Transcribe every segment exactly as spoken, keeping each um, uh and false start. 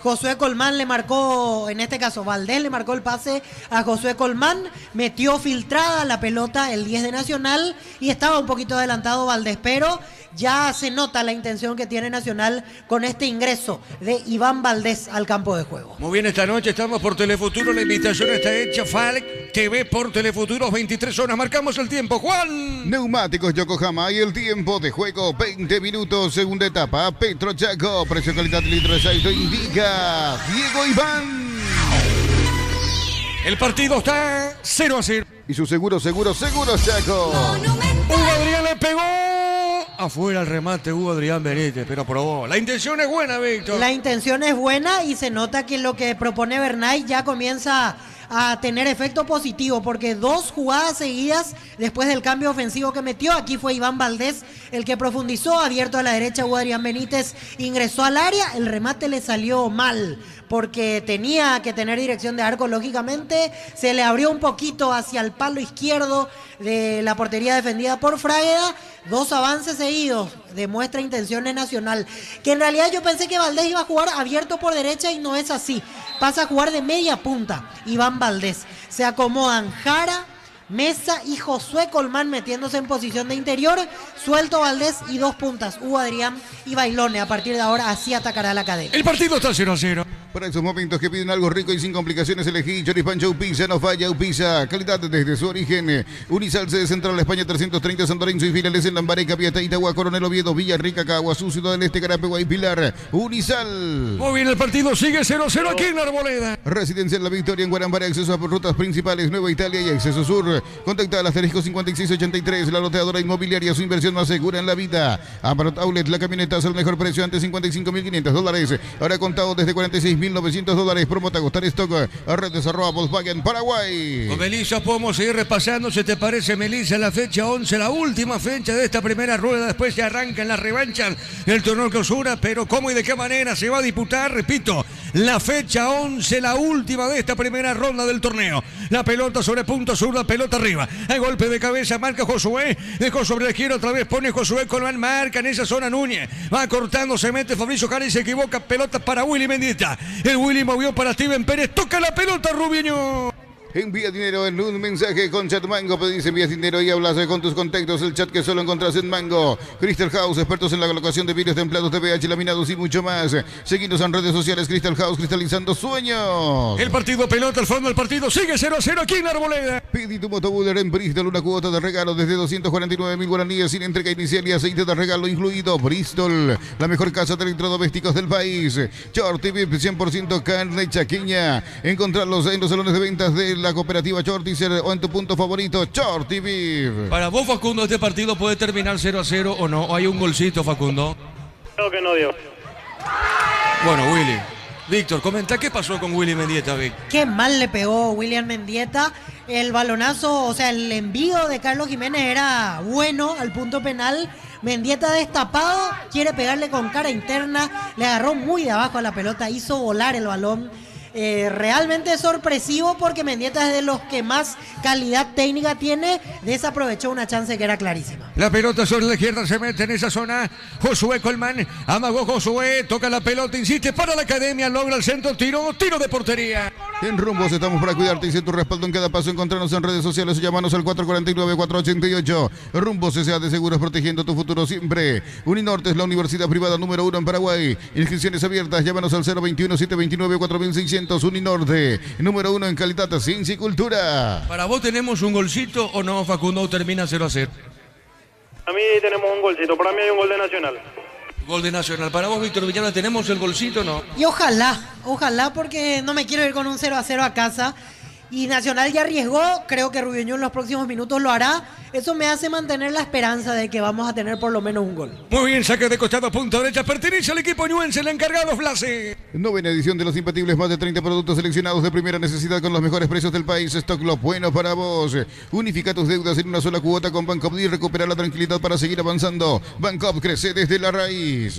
Josué Colmán le marcó, en este caso Valdés le marcó el pase a Josué Colmán, metió filtrada la pelota el diez de Nacional y estaba un poquito adelantado Valdés, pero ya se nota la intención que tiene Nacional con este ingreso de Iván Valdés al campo de juego. Muy bien, esta noche estamos por Telefuturo, la invitación está hecha, Falc T V por Telefuturo, veintitrés horas, marcamos el tiempo, Juan. Neumáticos Yokohama y el tiempo de juego, veinte minutos, segunda etapa, Petro Chaco, precio calidad litro de aceite, indica Diego Iván. El partido está cero a cero. Y su seguro, seguro, seguro Chaco. Hugo Adrián le pegó. Afuera el remate Hugo Adrián Benítez, pero probó. La intención es buena, Víctor. La intención es buena y se nota que lo que propone Bernay ya comienza a tener efecto positivo, porque dos jugadas seguidas después del cambio ofensivo que metió, aquí fue Iván Valdés el que profundizó, abierto a la derecha Hugo Adrián Benítez ingresó al área, el remate le salió mal, porque tenía que tener dirección de arco, lógicamente, se le abrió un poquito hacia el palo izquierdo de la portería defendida por Fragueda, dos avances seguidos, demuestra intenciones Nacional, que en realidad yo pensé que Valdés iba a jugar abierto por derecha y no es así, pasa a jugar de media punta, Iván Valdés, se acomodan Jara, Mesa y Josué Colmán metiéndose en posición de interior, suelto Valdés y dos puntas, Hugo Adrián y Bailone, a partir de ahora así atacará la cadena. El partido está cero a cero. Para esos momentos que piden algo rico y sin complicaciones, elegí Choripancha Upisa, no falla Upisa, calidad desde su origen. Unisal sede central España trescientos treinta, San Lorenzo y filiales en Lambaré, Capiatá, Itagua, Coronel Oviedo, Villarrica, Caguazú, Ciudad del Este, Carapegua y Pilar. Unisal. Muy bien, el partido sigue cero a cero aquí en la Arboleda. Residencial La Victoria en Guarambaré, acceso a rutas principales, Nueva Italia y acceso sur. Contacta al asterisco cincuenta y seis ochenta y tres, la loteadora inmobiliaria, su inversión más segura en la vida. Aparot Outlet, la camioneta al mejor precio, antes cincuenta y cinco mil quinientos dólares, ahora contado desde cuarenta y seis mil novecientos dólares. Promo Tagostar Stock, a redes arroba Volkswagen Paraguay. Con Melissa podemos seguir repasando, ¿se te parece, Melissa? La fecha once, la última fecha de esta primera rueda, después se arrancan las revanchas del torneo clausura, pero ¿cómo y de qué manera se va a disputar? Repito, la fecha once, la última de esta primera ronda del torneo. La pelota sobre punto sur, la pelota arriba. El golpe de cabeza, marca Josué, dejó sobre la izquierda, otra vez pone Josué Colmán, marca en esa zona Núñez, va cortando, se mete Fabricio Jara y se equivoca, pelota para Willy Mendieta. El Willy movió para Steven Pérez, toca la pelota Rubiño. Envía dinero en un mensaje con Chat Mango. Pedís, envías dinero y hablas con tus contactos. El chat que solo encontrás en Mango. Crystal House, expertos en la colocación de vidrios templados, T V H, laminados y mucho más. Seguinos en redes sociales. Crystal House, cristalizando sueños. El partido pelota, al fondo del partido sigue cero a cero aquí en la Arboleda. Pedí tu motobuller en Bristol, una cuota de regalo desde doscientos cuarenta y nueve mil guaraníes sin entrega inicial y aceite de regalo incluido. Bristol, la mejor casa de electrodomésticos del país. Shorty V I P, cien por ciento carne chaqueña. Encontrarlos en los salones de ventas de la cooperativa Shorty o en tu punto favorito, Shorty V I P. Para vos, Facundo, este partido puede terminar cero a cero o no. ¿O hay un golcito, Facundo? Creo que no, Diego. Bueno, Willy. Víctor, comenta qué pasó con Willy Mendieta, Vic. Qué mal le pegó William Mendieta. El balonazo, o sea, el envío de Carlos Jiménez era bueno al punto penal. Mendieta destapado, quiere pegarle con cara interna, le agarró muy de abajo a la pelota, hizo volar el balón. Eh, realmente sorpresivo porque Mendieta es de los que más calidad técnica tiene, desaprovechó una chance que era clarísima. La pelota sobre la izquierda se mete en esa zona, Josué Colmán, amagó Josué, toca la pelota, insiste para la academia, logra el centro, tiro, tiro de portería. En Rumbos estamos para cuidarte y ser tu respaldo en cada paso. Encontrarnos en redes sociales o llamanos al cuatro cuatro nueve, cuatro ocho ocho. Rumbos S A de Seguros, protegiendo tu futuro siempre. Uninorte es la universidad privada número uno en Paraguay. Inscripciones abiertas, llámanos al cero veintiuno, setecientos veintinueve, cuatro mil seiscientos. Uninorte, número uno en calidad, ciencia y cultura. ¿Para vos tenemos un golcito o no, Facundo? Termina cero a cero. A mí tenemos un golcito, para mí hay un gol de Nacional. Gol de Nacional. Para vos, Víctor Villana, ¿tenemos el golcito o no? Y ojalá, ojalá, porque no me quiero ir con un cero a cero a casa. Y Nacional ya arriesgó, creo que Rubiño en los próximos minutos lo hará. Eso me hace mantener la esperanza de que vamos a tener por lo menos un gol. Muy bien, saque de costado a punta derecha, pertenece al equipo ñuense, el encargado Blase. Novena edición de Los Impatibles, más de treinta productos seleccionados de primera necesidad con los mejores precios del país. Stock lo bueno para vos. Unifica tus deudas en una sola cuota con Bancoop y recupera la tranquilidad para seguir avanzando. Bancoop crece desde la raíz.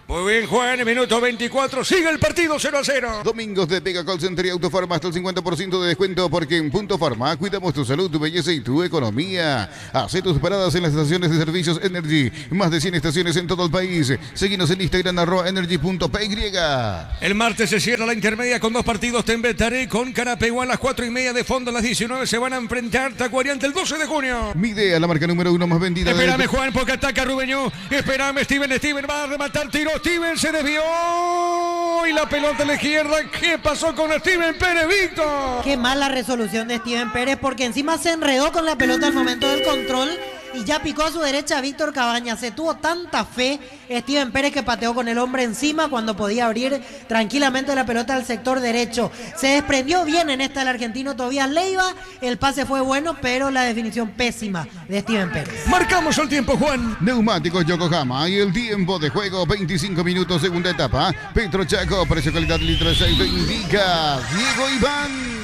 Muy bien, Juan, en minuto veinticuatro, sigue el partido cero a cero. Domingos de Pega Call Center y Autofarma hasta el cincuenta por ciento de descuento porque en Punto Farma cuidamos tu salud, tu belleza y tu economía. Hacé tus paradas en las estaciones de servicios Energy. Más de cien estaciones en todo el país. Seguinos en Instagram arroba energy punto p y. El martes se cierra la intermedia con dos partidos. Tembetaré con Carapeguá a las cuatro y media de fondo. A las diecinueve se van a enfrentar Tacuariante el doce de junio. Midea, la marca número uno más vendida. Espérame, de... Juan, porque ataca Rubeño. Espérame, Steven. Steven va a rematar tiro. Steven se desvió. Y la pelota a la izquierda. ¿Qué pasó con Steven Pérez, Víctor? Qué mala resolución de Steven Pérez, porque encima se enredó con la pelota al momento del control y ya picó a su derecha Víctor Cabañas. Se tuvo tanta fe Steven Pérez que pateó con el hombre encima cuando podía abrir tranquilamente la pelota al sector derecho. Se desprendió bien en esta el argentino Tobías Leiva. El pase fue bueno, pero la definición pésima de Steven Pérez. Marcamos el tiempo, Juan. Neumáticos Yokohama y el tiempo de juego veinticinco minutos, segunda etapa. Petro Chaco, precio calidad litro de aceite indica Diego Iván.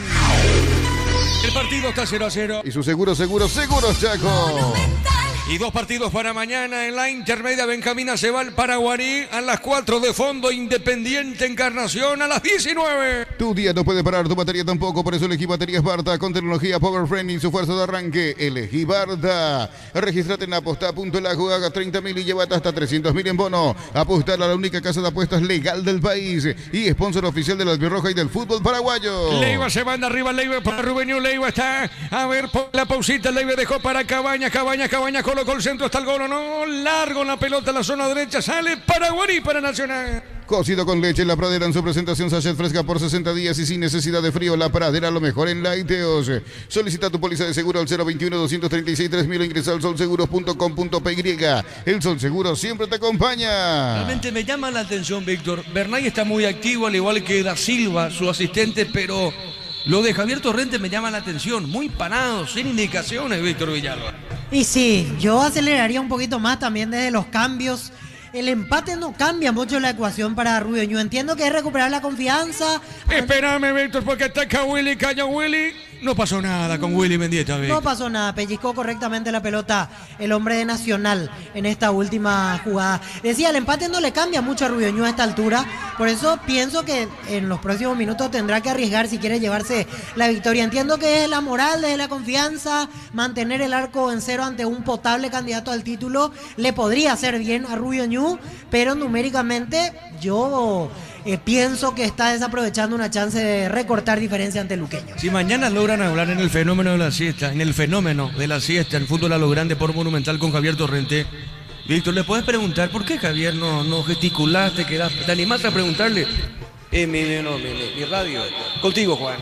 El partido está cero a cero. Y su seguro, seguro, seguros Chaco. Y dos partidos para mañana en la intermedia. Benjamín Acebal, Paraguarí a las cuatro de fondo. Independiente Encarnación a las diecinueve. Tu día no puede parar, tu batería tampoco. Por eso elegí baterías Barta con tecnología Power Friend y su fuerza de arranque. Elegí Barta. Registrate en aposta punto la haga treinta mil y llévate hasta trescientos mil en bono. Apostar a la única casa de apuestas legal del país y sponsor oficial de la albirroja y del fútbol paraguayo. Leiva se manda arriba, Leiva para Rubeño. Leiva está, a ver, por la pausita. Leiva dejó para Cabañas, Cabañas, Cabañas. Colocó el centro hasta el gol, o no, largo la pelota a la zona derecha, sale Paraguarí para Nacional. Cocido con leche, la pradera en su presentación sachet fresca por sesenta días y sin necesidad de frío. La pradera, lo mejor en lácteos. Solicita tu póliza de seguro al cero veintiuno, doscientos treinta y seis, tres mil o ingresa al solseguros punto com punto p y. El Sol Seguro siempre te acompaña. Realmente me llama la atención, Víctor. Bernay está muy activo, al igual que Da Silva, su asistente, pero lo de Javier Torrente me llama la atención. Muy parado, sin indicaciones, Víctor Villalba. Y sí, yo aceleraría un poquito más también desde los cambios. El empate no cambia mucho la ecuación para Rubio Ñu. Entiendo que es recuperar la confianza. Espérame, Víctor, porque ataca Willy, calla Willy. No pasó nada con Willy Mendieta, Víctor. No pasó nada, pellizcó correctamente la pelota el hombre de Nacional en esta última jugada. Decía, el empate no le cambia mucho a Rubio Ñu a esta altura. Por eso pienso que en los próximos minutos tendrá que arriesgar si quiere llevarse la victoria. Entiendo que es la moral, desde la confianza, mantener el arco en cero ante un potable candidato al título. Le podría hacer bien a Rubio Ñu, pero numéricamente yo eh, pienso que está desaprovechando una chance de recortar diferencia ante Luqueño. Si mañana logran hablar en el fenómeno de la siesta, en el fenómeno de la siesta, en fútbol a lo grande por Monumental con Javier Torrente, Víctor, ¿le puedes preguntar por qué, Javier, no, no gesticulaste, quedaste, te animaste a preguntarle? Eh, mi, no, mi, mi, mi radio. Contigo, Juan.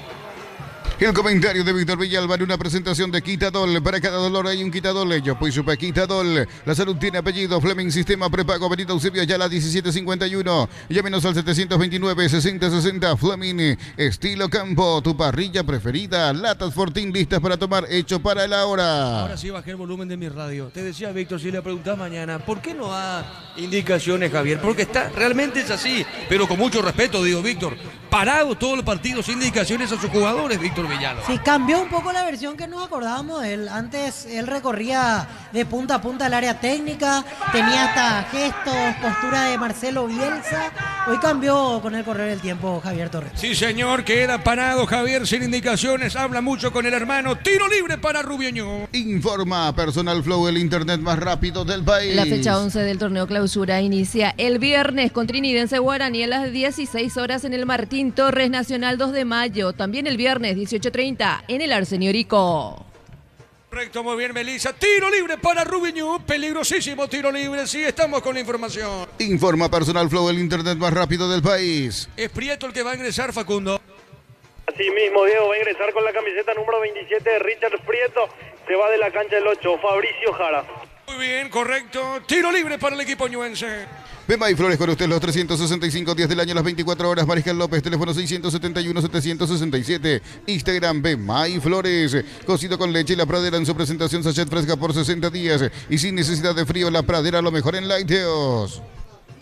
El comentario de Víctor Villalba en una presentación de Quitadol. Para cada dolor hay un Quitadol. Yo pues supe Quitadol. La salud tiene apellido. Fleming Sistema Prepago Benito Eusebio Ayala diecisiete cincuenta y uno. Llámenos al setecientos veintinueve, sesenta sesenta. Fleming Estilo Campo. Tu parrilla preferida. Latas Fortín listas para tomar. Hecho para la hora. Ahora sí bajé el volumen de mi radio. Te decía, Víctor, si le preguntás mañana, ¿por qué no da indicaciones, Javier? Porque está, realmente es así. Pero con mucho respeto, digo, Víctor. Parado todo el partido sin indicaciones a sus jugadores, Víctor Villalba. Sí, cambió un poco la versión que nos acordábamos de él. Antes él recorría de punta a punta el área técnica, tenía hasta gestos, postura de Marcelo Bielsa. Hoy cambió con el correr del tiempo Javier Torres. Sí, señor, queda parado Javier sin indicaciones, habla mucho con el hermano. Tiro libre para Rubio Ñu. Informa Personal Flow, el internet más rápido del país. La fecha once del torneo clausura inicia el viernes con Trinidense Guaraní a las dieciséis horas en el Martín Torres Nacional dos de mayo. También el viernes dieciocho treinta en el Arsenio Rico. Correcto, muy bien, Melissa. Tiro libre para Rubio Ñu. Peligrosísimo tiro libre. Sí, estamos con la información. Informa Personal Flow, el internet más rápido del país. Es Prieto el que va a ingresar, Facundo. Así mismo, Diego va a ingresar con la camiseta número veintisiete de Richard Prieto. Se va de la cancha el ocho, Fabricio Jara. Muy bien, correcto. Tiro libre para el equipo ñuense. Bema y Flores con usted los trescientos sesenta y cinco días del año, las veinticuatro horas. Mariscal López, teléfono seiscientos setenta y uno, setecientos sesenta y siete. Instagram Bema y Flores. Cocido con leche, la pradera en su presentación sachet fresca por sesenta días. Y sin necesidad de frío, la pradera, lo mejor en lácteos.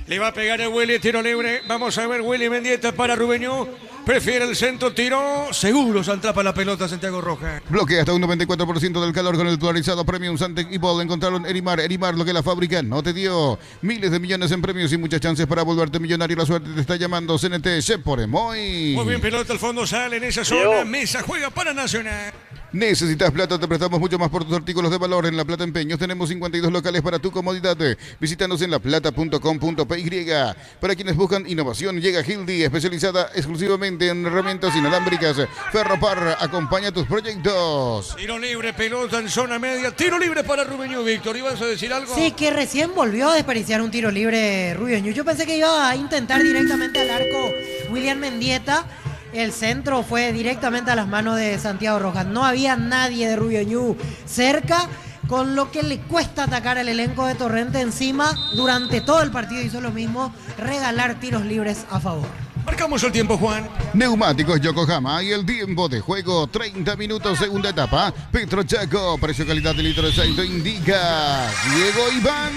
Le va a pegar el Willy, tiro libre. Vamos a ver, Willy Mendieta para Rubeñú. Prefiere el centro, tiró. Seguro se atrapa la pelota Santiago Rojas. Bloquea hasta un noventa y cuatro por ciento del calor con el polarizado Premium Santec y Ball. Encontraron Erimar. Erimar, lo que la fábrica no te dio. Miles de millones en premios y muchas chances para volverte millonario. La suerte te está llamando. C N T, Shepore, Moy. Muy bien, pelota al fondo, sale en esa zona. Mesa juega para Nacional. ¿Necesitas plata? Te prestamos mucho más por tus artículos de valor. En La Plata Empeños tenemos cincuenta y dos locales para tu comodidad. Visítanos en laplata punto com punto p y. Para quienes buscan innovación, llega Hildy, especializada exclusivamente en herramientas inalámbricas. Ferropar, acompaña tus proyectos. Tiro libre, pelota en zona media. Tiro libre para Rubeñú. Víctor, ¿ibas a decir algo? Sí, que recién volvió a desperdiciar un tiro libre Rubeñú. Yo pensé que iba a intentar directamente al arco William Mendieta. El centro fue directamente a las manos de Santiago Rojas. No había nadie de Rubeñú cerca, con lo que le cuesta atacar al elenco de Torrente. Encima, durante todo el partido hizo lo mismo, regalar tiros libres a favor. Marcamos el tiempo, Juan. Neumáticos Yokohama y el tiempo de juego, treinta minutos, segunda etapa. Petro Chaco, precio calidad de litro de aceite indica Diego Iván.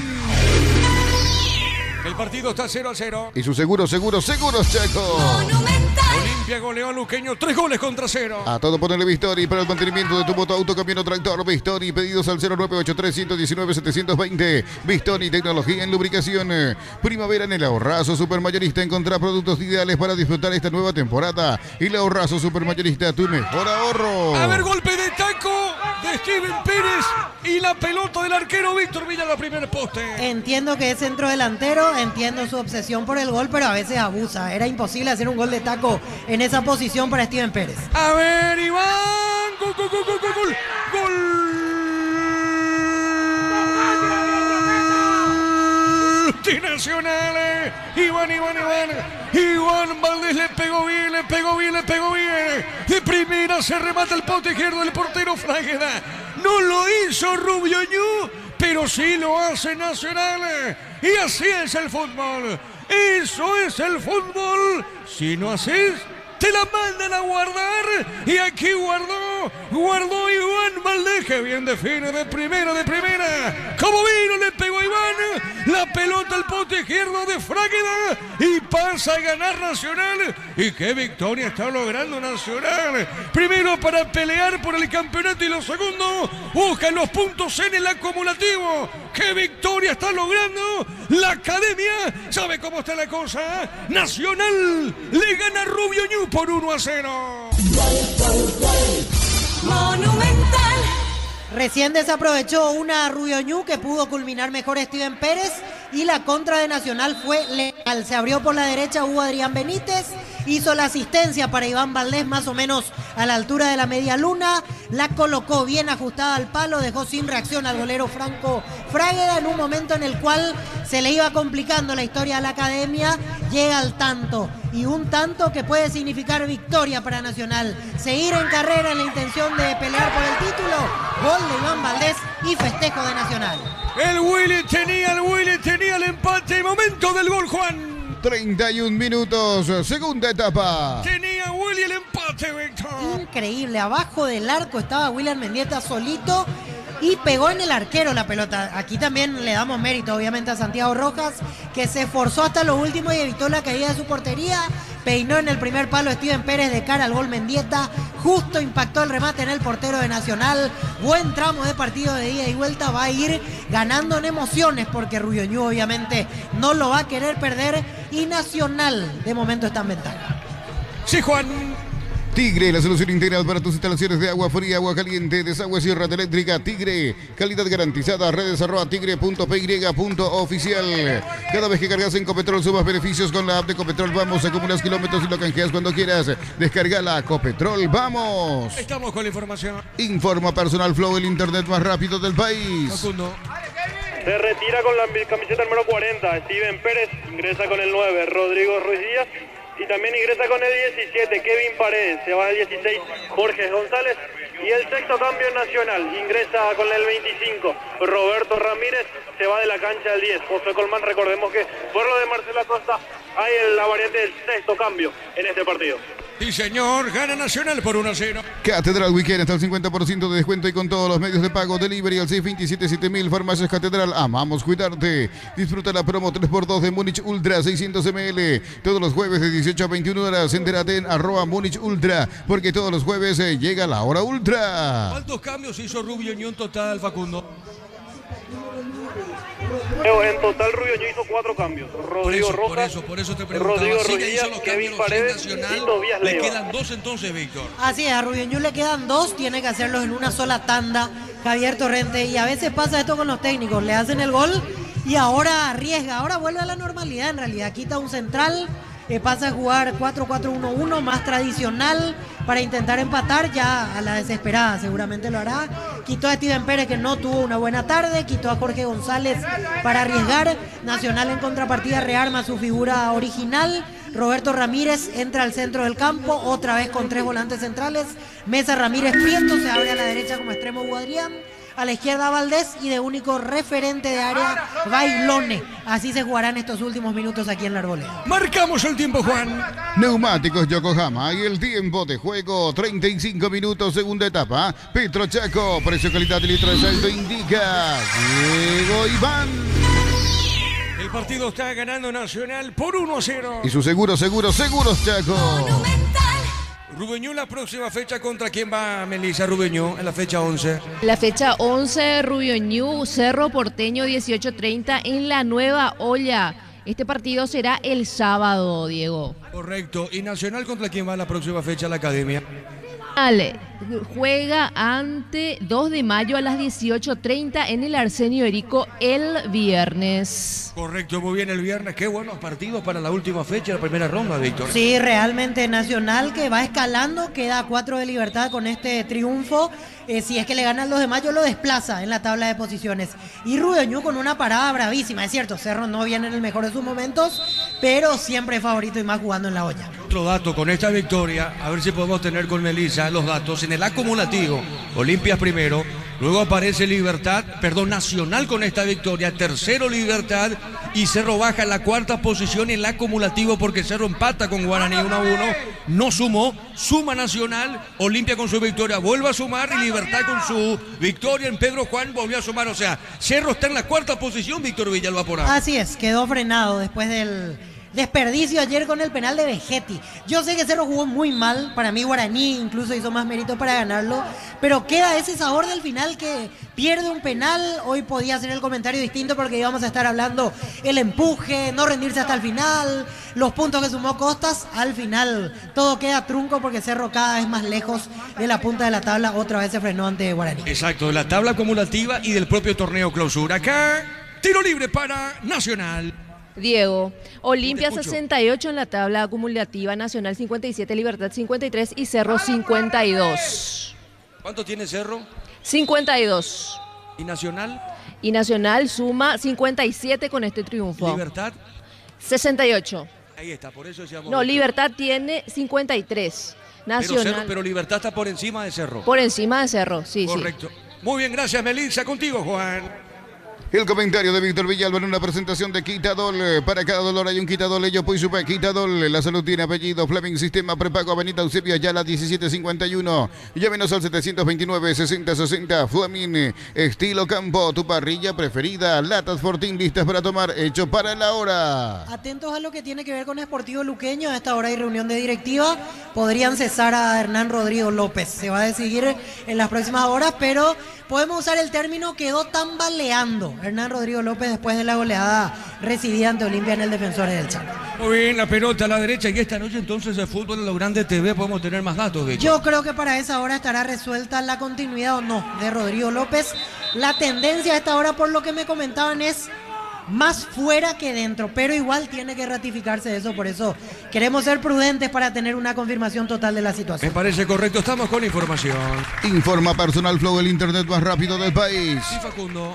El partido está cero a cero. Y su seguro, seguro, seguros Chaco. Olimpia goleó a Luqueño, tres goles contra cero. A todo ponerle Vistori para el mantenimiento de tu moto, auto, camión o tractor. Vistori, pedidos al cero nueve ocho tres, uno uno nueve, siete dos cero. Vistori, tecnología en lubricación. Primavera en el Ahorrazo Supermayorista. Encontrá productos ideales para disfrutar esta nueva temporada. Y el Ahorrazo Supermayorista, tu mejor ahorro. A ver, golpe de taco de Steven Pérez y la pelota del arquero Víctor Villa, la primer poste. Entiendo que es centro delantero, entiendo su obsesión por el gol, pero a veces abusa. Era imposible hacer un gol de taco en esa posición para Steven Pérez. A ver, Iván. Gol, gol, gol, gol, gol, gol. Gol. Nacional. Iván, Iván, Iván. Iván Valdés le pegó bien, le pegó bien, le pegó bien. De primera se remata el poste izquierdo del portero Fragueda. No lo hizo Rubeñú, pero sí lo hace Nacional. Y así es el fútbol. Eso es el fútbol. Si no haces, te la mandan a guardar. Y aquí guardó, guardó Iván Valdés, que bien define de primera, de primera. Como vino, le pegó a Iván. La pelota al poste izquierdo de Fragueda. Y pasa a ganar Nacional. Y qué victoria está logrando Nacional. Primero para pelear por el campeonato y lo segundo, buscan los puntos en el acumulativo. ¡Qué victoria está logrando la academia! ¿Sabe cómo está la cosa? Nacional le gana a Rubeñú por uno a cero. Monumental. Recién desaprovechó una Rubeñú que pudo culminar mejor Steven Pérez y la contra de Nacional fue legal. Se abrió por la derecha Hugo Adrián Benítez, hizo la asistencia para Iván Valdés más o menos a la altura de la media luna, la colocó bien ajustada al palo, dejó sin reacción al golero Franco Fragueda en un momento en el cual se le iba complicando la historia a la academia. Llega al tanto y un tanto que puede significar victoria para Nacional, seguir en carrera en la intención de pelear por el título. Gol de Iván Valdés y festejo de Nacional. El Willy tenía, el Willy tenía el empate. Momento del gol, Juan. treinta y un minutos, segunda etapa. Tenía Willy el empate, Víctor. Increíble, abajo del arco estaba William Mendieta solito y pegó en el arquero la pelota. Aquí también le damos mérito obviamente a Santiago Rojas, que se esforzó hasta lo último y evitó la caída de su portería. Peinó en el primer palo Steven Pérez de cara al gol Mendieta. Justo impactó el remate en el portero de Nacional. Buen tramo de partido de ida y vuelta. Va a ir ganando en emociones porque Rubeñú obviamente no lo va a querer perder. Y Nacional de momento está en ventaja. Sí, Juan. Tigre, la solución integral para tus instalaciones de agua fría, agua caliente, desagüe, sierra eléctrica. Tigre, calidad garantizada. Redes arroba tigre punto p y punto oficial. Cada vez que cargas en Copetrol sumas beneficios con la app de Copetrol. Vamos, acumulas kilómetros y lo canjeas cuando quieras. Descargala, Copetrol, vamos. Estamos con la información. Informa Personal Flow, el internet más rápido del país. Facundo. Se retira con la camiseta número cuarenta, Steven Pérez. Ingresa con el nueve, Rodrigo Ruiz Díaz. Y también ingresa con el diecisiete, Kevin Paredes. Se va el dieciséis, Jorge González. Y el sexto cambio Nacional. Ingresa con el veinticinco, Roberto Ramírez. Se va de la cancha el diez, José Colmán. Recordemos que por lo de Marcelo Acosta hay la variante del sexto cambio en este partido. Sí, señor, gana Nacional por uno a cero. Catedral Weekend hasta el cincuenta por ciento de descuento y con todos los medios de pago. Delivery al seis dos siete siete mil. Farmacias Catedral, amamos cuidarte. Disfruta la promo tres por dos de Múnich Ultra seiscientos mililitros. Todos los jueves de dieciocho a veintiuna horas. Entérate en arroba Múnich Ultra, porque todos los jueves eh, llega la hora ultra. ¿Cuántos cambios hizo Rubio Ñu en total, Facundo? En total Rubio Ñu hizo cuatro cambios. Rodrigo Por eso, por Rojas, eso, por eso te preguntaba. Rodrigo Sí, ya Ruiz, hizo los Kevin cambios Paredes Nacional. y Tobías Le Leiva. quedan dos entonces, Víctor. Así es, a Rubio Ñu le quedan dos, tiene que hacerlos en una sola tanda, Javier Torrente, y a veces pasa esto con los técnicos, le hacen el gol y ahora arriesga, ahora vuelve a la normalidad en realidad, quita un central, eh, pasa a jugar cuatro cuatro uno uno más tradicional para intentar empatar ya a la desesperada, seguramente lo hará. Quitó a Steven Pérez, que no tuvo una buena tarde, quitó a Jorge González para arriesgar. Nacional en contrapartida rearma su figura original. Roberto Ramírez entra al centro del campo, otra vez con tres volantes centrales. Mesa Ramírez Prieto se abre a la derecha como extremo Hugo Adrián. A la izquierda Valdés y de único referente de área Bailone. Así se jugarán estos últimos minutos aquí en la Arboleda. Marcamos el tiempo, Juan. Neumáticos Yokohama y el tiempo de juego treinta y cinco minutos, segunda etapa. Petro Chaco, precio calidad de litro de saldo indica Diego Iván. El partido está ganando Nacional por uno a cero. Y su seguro, seguro, seguros Chaco. Rubio Ñu, la próxima fecha, ¿contra quién va Melissa Rubio Ñu en la fecha once? La fecha once, Rubio Ñu, Cerro Porteño dieciocho treinta en la Nueva Olla. Este partido será el sábado, Diego. Correcto. ¿Y Nacional contra quién va la próxima fecha la Academia? Ale, juega ante dos de mayo a las dieciocho treinta en el Arsenio Erico el viernes. Correcto, muy bien, el viernes. Qué buenos partidos para la última fecha, la primera ronda, Víctor. Sí, realmente Nacional que va escalando, queda a cuatro de Libertad con este triunfo. Eh, si es que le ganan los de mayo, lo desplaza en la tabla de posiciones. Y Rubio Ñu con una parada bravísima, es cierto, Cerro no viene en el mejor de sus momentos, pero siempre es favorito y más jugando en la olla. Otro dato, con esta victoria, a ver si podemos tener con Melissa los datos. En el acumulativo, Olimpia primero, luego aparece Libertad, perdón, Nacional con esta victoria, tercero Libertad, y Cerro baja a la cuarta posición en el acumulativo porque Cerro empata con Guaraní uno a uno, no sumó, suma Nacional, Olimpia con su victoria vuelve a sumar y Libertad con su victoria en Pedro Juan volvió a sumar, o sea, Cerro está en la cuarta posición, Víctor Villalba por ahí. Así es, quedó frenado después del desperdicio ayer con el penal de Vegetti. Yo sé que Cerro jugó muy mal, para mí Guaraní incluso hizo más mérito para ganarlo, pero queda ese sabor del final que pierde un penal. Hoy podía ser el comentario distinto porque íbamos a estar hablando el empuje, no rendirse hasta el final, los puntos que sumó Costas, al final todo queda trunco porque Cerro cada vez más lejos de la punta de la tabla, otra vez se frenó ante Guaraní. Exacto, de la tabla acumulativa y del propio torneo clausura. Acá, tiro libre para Nacional. Diego, Olimpia sesenta y ocho en la tabla acumulativa, Nacional cincuenta y siete, Libertad cincuenta y tres y Cerro cincuenta y dos. ¿Cuánto tiene Cerro? cincuenta y dos. ¿Y Nacional? Y Nacional suma cincuenta y siete con este triunfo. ¿Libertad? sesenta y ocho. Ahí está, por eso decíamos. No, Libertad tiene cincuenta y tres. Nacional. Pero, Cerro, pero Libertad está por encima de Cerro. Por encima de Cerro, sí, Correcto. sí. Muy bien, gracias Melissa. Contigo, Juan. El comentario de Víctor Villalba en una presentación de Quitadol. Para cada dolor hay un Quitadol. Ello pues supe Quitadol. La salud tiene apellido. Fleming Sistema Prepago Avenida Eusebio Ayala diecisiete cincuenta y uno. Llámenos al setecientos veintinueve sesenta sesenta. Fleming Estilo Campo. Tu parrilla preferida. Latas Fortín listas para tomar. Hecho para la hora. Atentos a lo que tiene que ver con Sportivo Luqueño. A esta hora hay reunión de directiva. Podrían cesar a Hernán Rodrigo López. Se va a decidir en las próximas horas, pero podemos usar el término quedó tambaleando Hernán Rodrigo López después de la goleada recibida ante Olimpia en el Defensores del Chaco. Muy bien, la pelota a la derecha y esta noche entonces de fútbol en lo grande T V podemos tener más datos, Víctor. Yo creo que para esa hora estará resuelta la continuidad o no de Rodrigo López. La tendencia a esta hora, por lo que me comentaban, es más fuera que dentro, pero igual tiene que ratificarse eso, por eso queremos ser prudentes para tener una confirmación total de la situación. Me parece correcto, estamos con información. Informa Personal Flow, el internet más rápido del país. Sí, Facundo.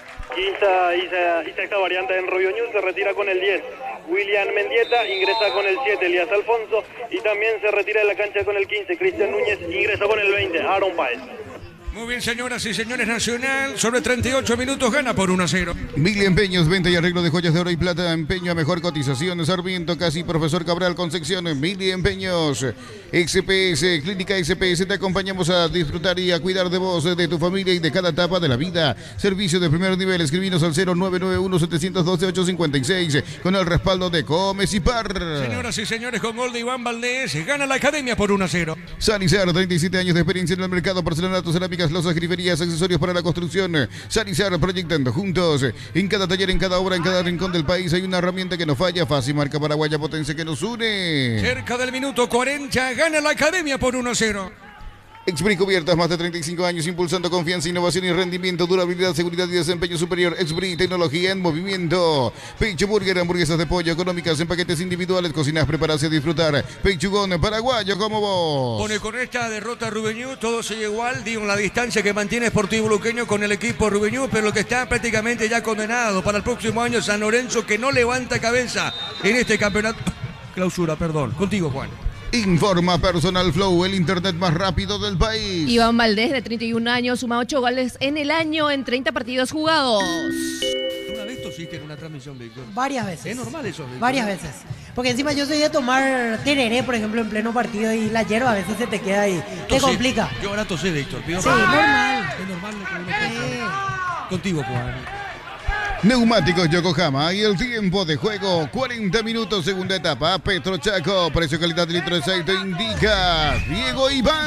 Quinta y sexta variante en Rubio Ñu, se retira con el diez. William Mendieta ingresa con el siete, Elías Alfonso, y también se retira de la cancha con el quince. Cristian Núñez ingresa con el veinte, Aaron Páez. Muy bien, señoras y señores, Nacional sobre treinta y ocho minutos gana por uno a cero. Mili Empeños, venta y arreglo de joyas de oro y plata. Empeño a mejor cotización. Sarmiento, casi Profesor Cabral, Concepción. Mili Empeños. X P S, Clínica X P S. Te acompañamos a disfrutar y a cuidar de vos, de tu familia y de cada etapa de la vida. Servicio de primer nivel. Escribinos al cero nueve nueve uno siete uno dos ocho cinco seis con el respaldo de Comes y Par. Señoras y señores, con gol de Iván Valdés, gana la Academia por uno a cero. Sanizar, treinta y siete años de experiencia en el mercado. Porcelanato, cerámicas, losas, griferías, accesorios para la construcción. Sanizar, proyectando juntos. En cada taller, en cada obra, en cada rincón del país hay una herramienta que no falla. Fácil, marca paraguaya, potencia que nos une. Cerca del minuto cuarenta, gana la Academia por uno a cero. Expri Cubiertas, más de treinta y cinco años impulsando confianza, innovación y rendimiento, durabilidad, seguridad y desempeño superior. Expri, tecnología en movimiento. Pecho Burger, hamburguesas de pollo económicas en paquetes individuales, cocinas preparadas a disfrutar. Pechugón, paraguayo como vos. Pone con esta derrota Rubeñú, todo sigue igual, digo, la distancia que mantiene Sportivo Luqueño con el equipo Rubeñú, pero lo que está prácticamente ya condenado para el próximo año San Lorenzo, que no levanta cabeza en este campeonato. Clausura, perdón. Contigo, Juan. Informa Personal Flow, el internet más rápido del país. Iván Valdés, de treinta y un años, suma ocho goles en el año en treinta partidos jugados. ¿Una vez tosiste en una transmisión, Víctor? Varias veces. ¿Es normal eso, Víctor? Varias veces. Porque encima yo soy de tomar tereré, por ejemplo, en pleno partido y la hierba a veces se te queda ahí. Te Tosé. complica. Yo ahora tosé, Víctor. Pido Sí, perdón. normal. Es normal lo que uno Sí. tosa. Contigo, Juan. Neumáticos Yokohama y el tiempo de juego, cuarenta minutos, segunda etapa. Petro Chaco, precio calidad de litro de aceite indica Diego Iván.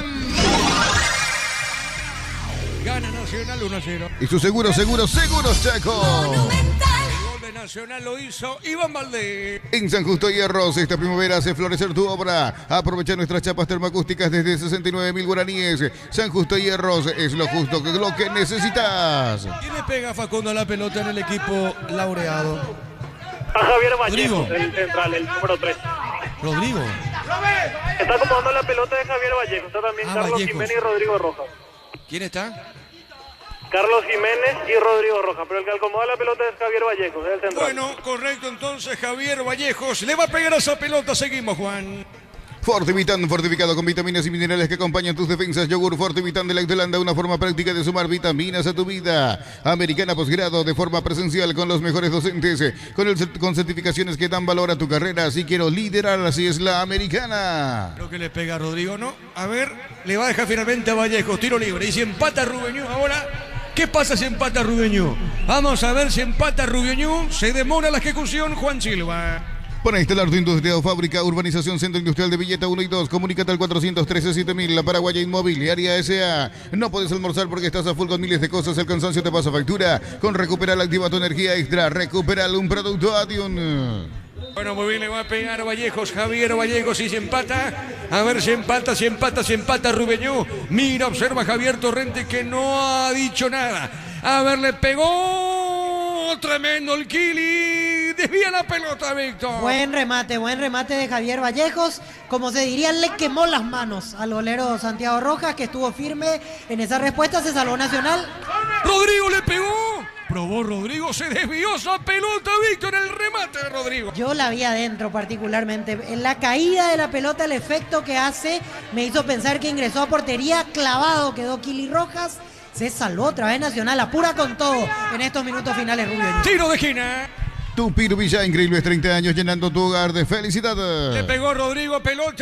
Gana Nacional uno a cero. Y su seguro, seguro, seguro Chaco. El gol de Nacional lo hizo Iván Valdés. En San Justo Hierros, esta primavera hace florecer tu obra. Aprovecha nuestras chapas termoacústicas desde sesenta y nueve mil guaraníes. San Justo Hierros es lo justo, que lo que necesitas. ¿Quién le pega a Facundo la pelota en el equipo laureado? A Javier Vallejo, Rodrigo. el central, el número tres. Rodrigo. Está acomodando la pelota de Javier Vallejo. Está también Ah, Carlos Vallejos. Jiménez y Rodrigo Rojas. ¿Quién está? Carlos Jiménez y Rodrigo Rojas. Pero el que acomoda la pelota es Javier Vallejo, es el central. Bueno, correcto entonces Javier Vallejos. Le va a pegar a esa pelota. Seguimos, Juan. Fortivitan, fortificado con vitaminas y minerales que acompañan tus defensas. Yogur Fortivitan de Lactolanda, una forma práctica de sumar vitaminas a tu vida. Americana Posgrado, de forma presencial con los mejores docentes, con, el, con certificaciones que dan valor a tu carrera. Si quiero liderar, así es la Americana. Creo que le pega a Rodrigo, ¿no? A ver, le va a dejar finalmente a Vallejos. Tiro libre. Y si empata Rubeñú ahora, ¿qué pasa si empata Rubeñú? Vamos a ver si empata Rubeñú. Se demora la ejecución, Juan Silva. Para instalar tu industria o fábrica, urbanización Centro Industrial de Villeta uno y dos, comunícate al cuatrocientos trece siete mil, la Paraguaya Inmobiliaria S A. No puedes almorzar porque estás a full con miles de cosas, el cansancio te pasa factura. Con Recuperal activa tu energía extra. Recuperal, un producto Adion. Bueno, muy bien, le va a pegar a Vallejos, Javier Vallejos, y se empata. A ver si empata, si empata, si empata Rubeñú. Mira, observa Javier Torrente que no ha dicho nada. A ver, le pegó. Tremendo el Kili. Desvía la pelota, Víctor. Buen remate, buen remate de Javier Vallejos. Como se diría, le quemó las manos al golero Santiago Rojas, que estuvo firme en esa respuesta. Se salvó Nacional. Rodrigo le pegó. Probó Rodrigo, se desvió esa pelota, Víctor, el remate de Rodrigo. Yo la vi adentro particularmente. En la caída de la pelota, el efecto que hace me hizo pensar que ingresó a portería. Clavado quedó Kili Rojas. Se salvó otra vez Nacional. Apura con todo en estos minutos finales, Rubio. Tiro de esquina. Tu Piruvilla, increíbles treinta años llenando tu hogar de felicidad. Le pegó Rodrigo,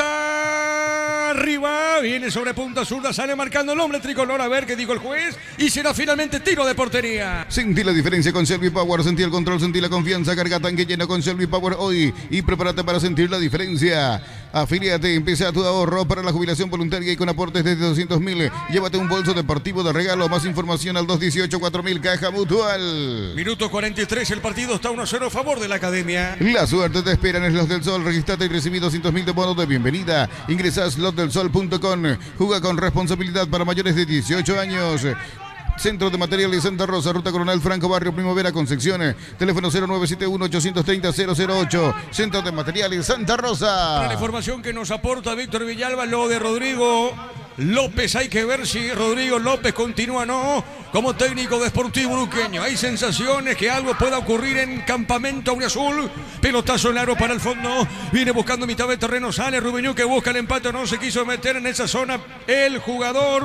pelota arriba, viene sobre punta zurda, sale marcando el hombre tricolor, a ver qué dijo el juez, y será finalmente tiro de portería. Sentí la diferencia con Shelby Power, sentí el control, sentí la confianza, carga tanque lleno con Shelby Power hoy y prepárate para sentir la diferencia. Afíliate, empieza tu ahorro para la jubilación voluntaria y con aportes desde doscientos mil. Llévate un bolso deportivo de regalo, más información al dos dieciocho cuatro mil, Caja Mutual. Minuto cuarenta y tres, el partido está uno a cero a favor de la Academia. La suerte te espera en Slots del Sol. Registrate y recibí doscientos mil de bonos de bienvenida. Ingresa a slots del sol punto com. Juega con responsabilidad para mayores de dieciocho años. Centro de Materiales Santa Rosa, Ruta Coronel Franco, Barrio Primavera, Concepción. Teléfono cero nueve siete uno, ocho tres cero, cero cero ocho. Centro de Materiales Santa Rosa. Para la información que nos aporta Víctor Villalba, lo de Rodrigo López, hay que ver si Rodrigo López continúa, no, como técnico de Sportivo Luqueño. Hay sensaciones que algo pueda ocurrir en Campamento Auriazul. Pelotazo largo para el fondo, viene buscando mitad de terreno, sale Rubeñú que busca el empate, no se quiso meter en esa zona el jugador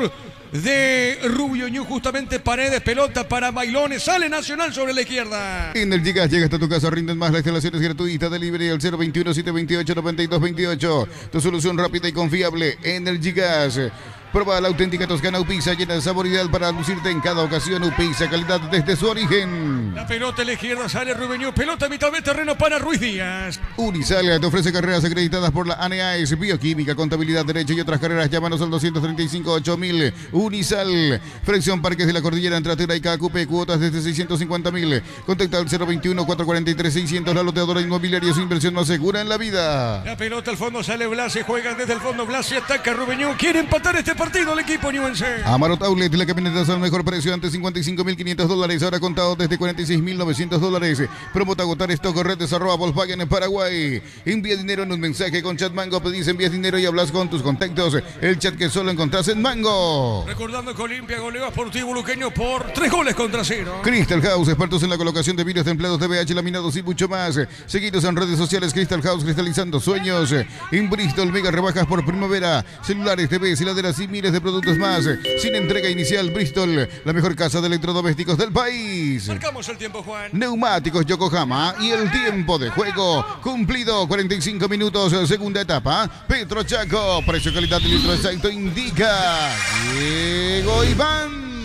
de Rubio Ñu, justamente Paredes, pelota para Bailones, sale Nacional sobre la izquierda. Energy Gas llega hasta tu casa, rinden más, la instalación es gratuita, delivery al cero veintiuno, siete veintiocho, noventa y dos veintiocho. Tu solución rápida y confiable, Energy Gas. Prueba la auténtica Toscana Upisa, llena de sabor ideal para lucirte en cada ocasión. Upisa, calidad desde su origen. La pelota a la izquierda, sale Rubio Ñu, pelota a mitad de terreno para Ruiz Díaz. Unisal te ofrece carreras acreditadas por la A N E A S, bioquímica, contabilidad, derecho y otras carreras. Llámanos al doscientos treinta y cinco, ocho mil. Unisal, Fracción Parques de la Cordillera, entre Atera y Cacupe, cuotas desde seiscientos cincuenta mil. Contacta al cero veintiuno, cuatrocientos cuarenta y tres, seiscientos. La loteadora inmobiliaria, su inversión más segura en la vida. La pelota al fondo, sale Blasi, juega desde el fondo Blasi, ataca Rubio Ñu, quiere empatar este partido el equipo ñuense. Amarot Outlet, la camioneta al mejor precio, antes cincuenta y cinco mil quinientos dólares, ahora contado desde cuarenta y seis mil novecientos dólares. Promota agotar stock, redes arroba Volkswagen en Paraguay. Envía dinero en un mensaje con Chat Mango, pedís, envías dinero y hablas con tus contactos. El chat que solo encontrás en Mango. Recordando que Olimpia goleó a Sportivo Luqueño por tres goles contra cero. Crystal House, expertos en la colocación de vidrios templados, T V H, laminados y mucho más. Seguidos en redes sociales, Crystal House, cristalizando sueños. En Bristol, mega rebajas por primavera. Celulares, T V, heladeras y miles de productos más. Sin entrega inicial, Bristol, la mejor casa de electrodomésticos del país. Marcamos el tiempo, Juan. Neumáticos Yokohama y el tiempo de juego cumplido, cuarenta y cinco minutos, segunda etapa. Petro Chaco, precio, calidad, litro exacto indica Diego Iván.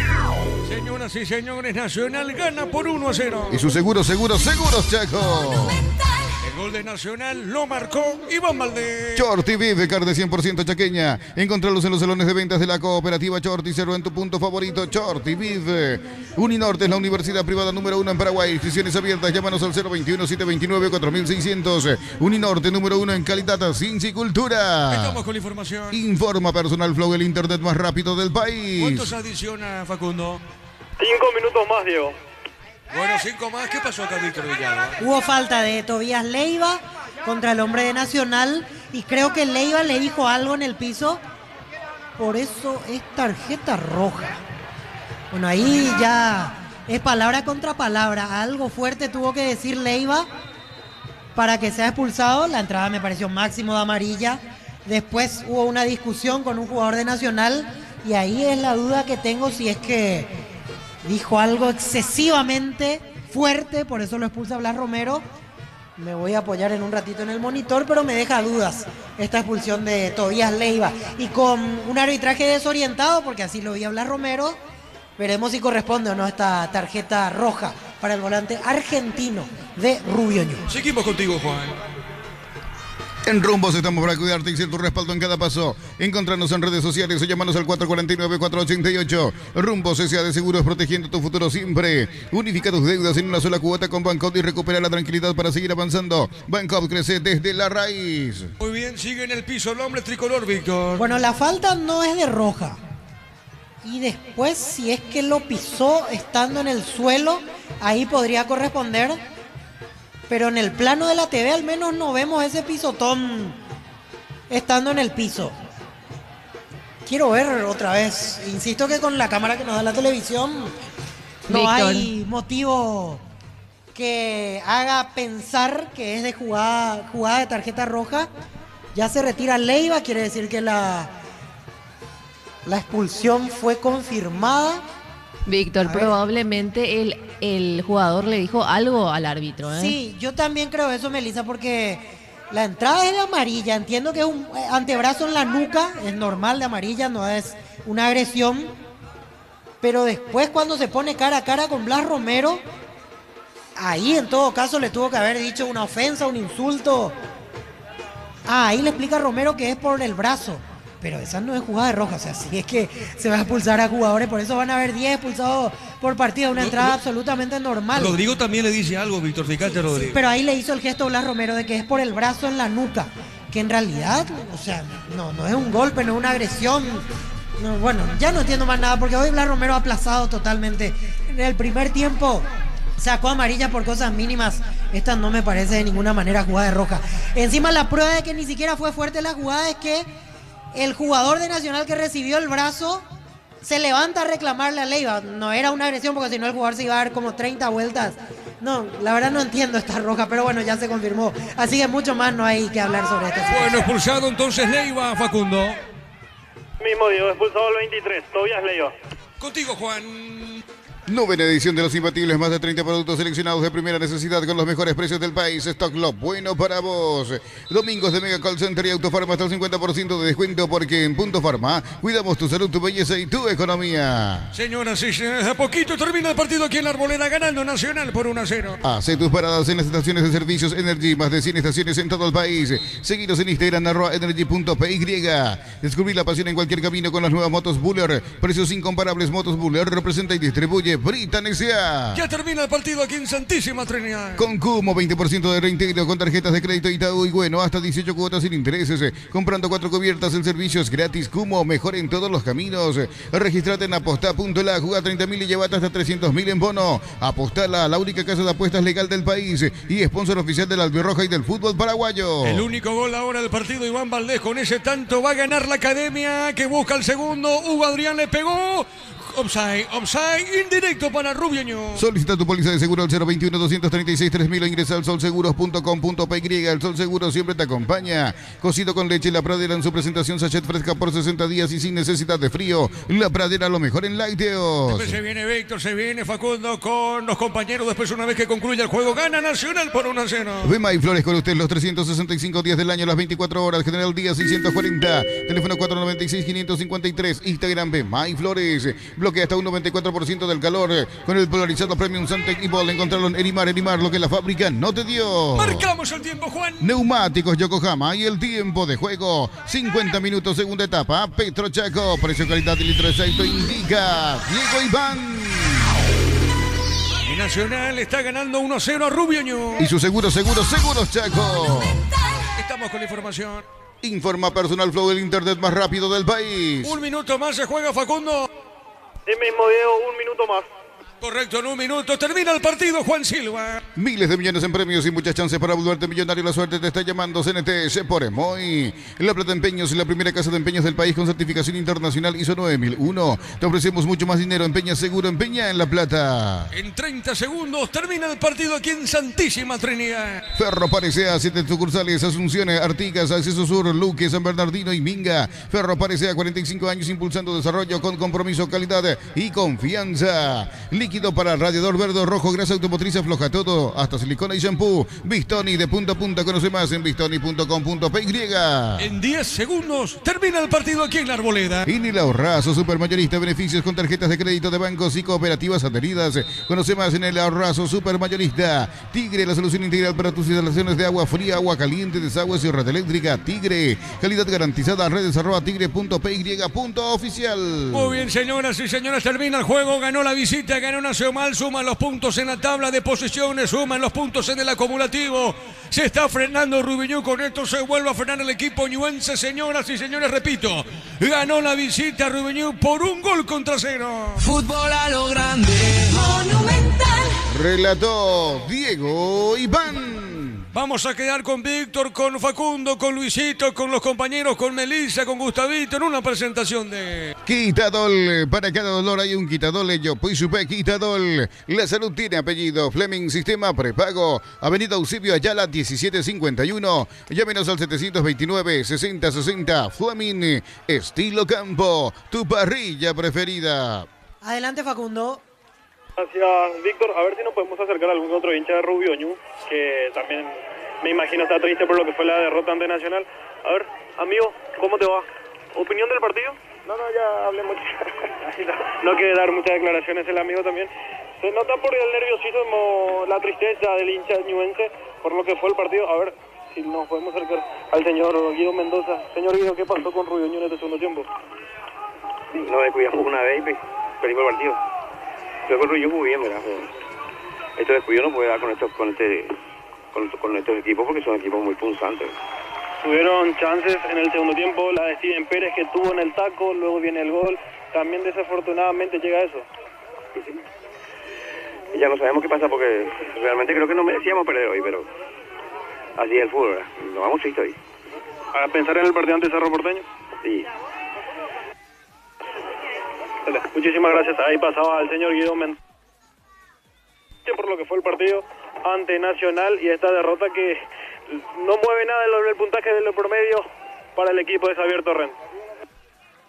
Señoras y señores, Nacional gana por uno a cero. Y su seguro, seguro, seguros Chaco. El gol de Nacional lo marcó Iván Valdés. Chorti Vive, carne cien por ciento chaqueña. Encontralos en los salones de ventas de la cooperativa Chorti Cero en tu punto favorito. Chorti Vive. Uninorte es la universidad privada número uno en Paraguay. Inscripciones abiertas. Llámanos al cero veintiuno, siete veintinueve, cuatro mil seiscientos. Uninorte número uno en calidad, ciencia y cultura. Estamos con la información. Informa Personal Flow, el internet más rápido del país. ¿Cuántos adiciona Facundo? Cinco minutos más, Diego. Bueno, cinco más. ¿Qué pasó acá, Víctor Villalba? Hubo falta de Tobías Leiva contra el hombre de Nacional y creo que Leiva le dijo algo en el piso. Por eso es tarjeta roja. Bueno, ahí ya es palabra contra palabra. Algo fuerte tuvo que decir Leiva para que sea expulsado. La entrada me pareció máximo de amarilla. Después hubo una discusión con un jugador de Nacional y ahí es la duda que tengo si es que dijo algo excesivamente fuerte, por eso lo expulsa Blas Romero. Me voy a apoyar en un ratito en el monitor, pero me deja dudas esta expulsión de Tobías Leiva. Y con un arbitraje desorientado, porque así lo vi a Blas Romero, veremos si corresponde o no esta tarjeta roja para el volante argentino de Rubio Ñu. Seguimos contigo, Juan. En Rumbos estamos para cuidarte y ser tu respaldo en cada paso. Encontrarnos en redes sociales o llamarnos al cuatro cuatro nueve, cuatro ocho ocho. Rumbos S A de Seguros, protegiendo tu futuro siempre. Unifica tus deudas en una sola cuota con Bancopp y recupera la tranquilidad para seguir avanzando. Bancopp crece desde la raíz. Muy bien, sigue en el piso el hombre tricolor, Víctor. Bueno, la falta no es de roja. Y después, si es que lo pisó estando en el suelo, ahí podría corresponder. Pero en el plano de la T V al menos no vemos ese pisotón estando en el piso. Quiero ver otra vez. Insisto que con la cámara que nos da la televisión no Víctor. hay motivo que haga pensar que es de jugada, jugada de tarjeta roja. Ya se retira Leiva, quiere decir que la, la expulsión fue confirmada. Víctor, A ver. probablemente el, el jugador le dijo algo al árbitro, ¿eh? Sí, yo también creo eso, Melissa, porque la entrada es de amarilla. Entiendo que es un eh, antebrazo en la nuca, es normal de amarilla, no es una agresión. Pero después cuando se pone cara a cara con Blas Romero, ahí en todo caso le tuvo que haber dicho una ofensa, un insulto. Ah, ahí le explica Romero que es por el brazo. Pero esa no es jugada de roja, o sea, si es que se va a expulsar a jugadores, por eso van a haber diez expulsados por partido, una Ro- entrada Ro- absolutamente normal. Rodrigo también le dice algo, Víctor, fíjate, Rodrigo. Pero ahí le hizo el gesto Blas Romero de que es por el brazo en la nuca, que en realidad, o sea, no, no es un golpe, no es una agresión. No, bueno, ya no entiendo más nada, porque hoy Blas Romero ha aplazado totalmente. En el primer tiempo sacó amarillas por cosas mínimas. Esta no me parece de ninguna manera jugada de roja. Encima la prueba de que ni siquiera fue fuerte la jugada es que el jugador de Nacional que recibió el brazo se levanta a reclamarle a Leiva. No era una agresión porque si no el jugador se iba a dar como treinta vueltas. No, la verdad no entiendo esta roja, pero bueno, ya se confirmó. Así que mucho más no hay que hablar sobre esto. Bueno, expulsado entonces Leiva, Facundo. Mismo Diego, expulsado al veintitrés, Tobias Leiva. Contigo, Juan. Novena edición de Los Imbatibles, más de treinta productos seleccionados de primera necesidad con los mejores precios del país. Stock Lot, bueno para vos. Domingos de Mega Call Center y Autofarma hasta el cincuenta por ciento de descuento porque en Punto Farma cuidamos tu salud, tu belleza y tu economía. Señoras y señores, a poquito termina el partido aquí en la Arboleda, ganando Nacional por uno a cero. Hace tus paradas en las estaciones de servicios Energy, más de cien estaciones en todo el país. Seguinos en Instagram, arroba energy punto p y. Descubrir la pasión en cualquier camino con las nuevas motos Buller. Precios incomparables. Motos Buller representa y distribuye Britanesia. Ya termina el partido aquí en Santísima Trinidad. Con Cumo, veinte por ciento de reintegro con tarjetas de crédito Itaú y bueno, hasta dieciocho cuotas sin intereses. Comprando cuatro cubiertas en servicios gratis. Cumo, mejor en todos los caminos. Registrate en aposta punto la, juega treinta mil y llévate hasta trescientos mil en bono. Apostala, la única casa de apuestas legal del país y sponsor oficial del Albirroja y del fútbol paraguayo. El único gol ahora del partido, Iván Valdés, con ese tanto va a ganar la Academia, que busca el segundo. Hugo Adrián le pegó. Offside, offside, indirecto para Rubio Ñu. Solicita tu póliza de seguro al cero veintiuno, doscientos treinta y seis, tres mil o ingresa al sol seguros punto com punto p y. El Sol Seguro siempre te acompaña. Cocido con leche La Pradera en su presentación sachet fresca por sesenta días y sin necesidad de frío. La Pradera, lo mejor en lácteos. Después se viene Víctor, se viene Facundo con los compañeros. Después, una vez que concluya el juego, gana Nacional por uno a cero. Vema y Flores con usted los trescientos sesenta y cinco días del año, las veinticuatro horas. General Día seiscientos cuarenta. Teléfono cuatro noventa y seis, quinientos cincuenta y tres. Instagram Vema y Flores. Bloquea hasta un noventa y cuatro por ciento del calor con el polarizado Premium Suntec y Ball. Encontrarlo en Erimar, Erimar, lo que la fábrica no te dio. Marcamos el tiempo, Juan. Neumáticos Yokohama y el tiempo de juego. cincuenta minutos, segunda etapa. Petro Chaco, precio, calidad y litro exacto indica Diego Iván. Y Nacional está ganando uno a cero a Rubio Ñu. Y su seguro, seguro, seguros Chaco. Estamos con la información. Informa Personal Flow, el internet más rápido del país. Un minuto más se juega, Facundo. Sí mismo Diego, un minuto más. Correcto, en un minuto termina el partido, Juan Silva. Miles de millones en premios y muchas chances para volverte millonario. La suerte te está llamando. C N T, se por Emoy. La Plata Empeños, la primera casa de empeños del país con certificación internacional I S O nueve mil uno. Te ofrecemos mucho más dinero. Empeña seguro, empeña en La Plata. En treinta segundos termina el partido aquí en Santísima Trinidad. Ferro Parecea, siete sucursales, Asunción, Artigas, Acceso Sur, Luque, San Bernardino y Minga. Ferro Parecea, cuarenta y cinco años impulsando desarrollo con compromiso, calidad y confianza. Líquido para radiador verde o rojo, grasa automotriz, afloja todo, hasta silicona y shampoo. Bistoni, de punta a punta, conoce más en bistoni punto com punto p y. En diez segundos termina el partido aquí en la Arboleda. En el Ahorrazo Supermayorista, beneficios con tarjetas de crédito de bancos y cooperativas adheridas. Conoce más en el Ahorrazo Supermayorista. Tigre, la solución integral para tus instalaciones de agua fría, agua caliente, desagües y red eléctrica. Tigre, calidad garantizada. Redes arroba tigre punto p y punto oficial. Muy bien, señoras y señores, termina el juego. Ganó la visita, ganó Nacional. Suman los puntos en la tabla de posiciones, suman los puntos en el acumulativo. Se está frenando Rubio Ñu, con esto se vuelve a frenar el equipo ñuense, señoras y señores, repito. Ganó la visita Rubio Ñu por un gol contra cero. Fútbol a lo grande. Monumental. Relató Diego Iván. Vamos a quedar con Víctor, con Facundo, con Luisito, con los compañeros, con Melissa, con Gustavito, en una presentación de... Quitadol, para cada dolor hay un Quitadol, yo pues supe Quitadol. La salud tiene apellido, Fleming, sistema prepago, Avenida Eusebio Ayala, diecisiete cincuenta y uno. Llámenos al setecientos veintinueve, sesenta sesenta, Fleming, estilo campo, tu parrilla preferida. Adelante, Facundo. Gracias, Víctor. A ver si nos podemos acercar a algún otro hincha de Rubio Ñu, que también me imagino está triste por lo que fue la derrota ante Nacional. A ver, amigo, ¿cómo te va? ¿Opinión del partido? No, no, ya hablé mucho. No quiere dar muchas declaraciones el amigo también. Se nota por el nerviosismo, la tristeza del hincha ñuense por lo que fue el partido. A ver si nos podemos acercar al señor Guido Mendoza. Señor Guido, ¿qué pasó con Rubio Ñu en este segundo tiempo? No descuidamos una vez y perdimos el partido. Creo que el Rubio jugó bien, ¿verdad? Este descuido no puede dar con estos, con este, con, con estos equipos porque son equipos muy punzantes. Tuvieron chances en el segundo tiempo, la de Steven Pérez que tuvo en el taco, luego viene el gol. También desafortunadamente llega eso. Sí, sí. Y ya no sabemos qué pasa porque realmente creo que no merecíamos perder hoy, pero así es el fútbol, ¿verdad? Nos vamos tristes hoy. ¿Para pensar en el partido ante Cerro Porteño? Sí. Muchísimas gracias. Ahí pasaba el señor Guido Mendoza por lo que fue el partido ante Nacional y esta derrota que no mueve nada en el puntaje del promedio para el equipo de Xavier Torrent.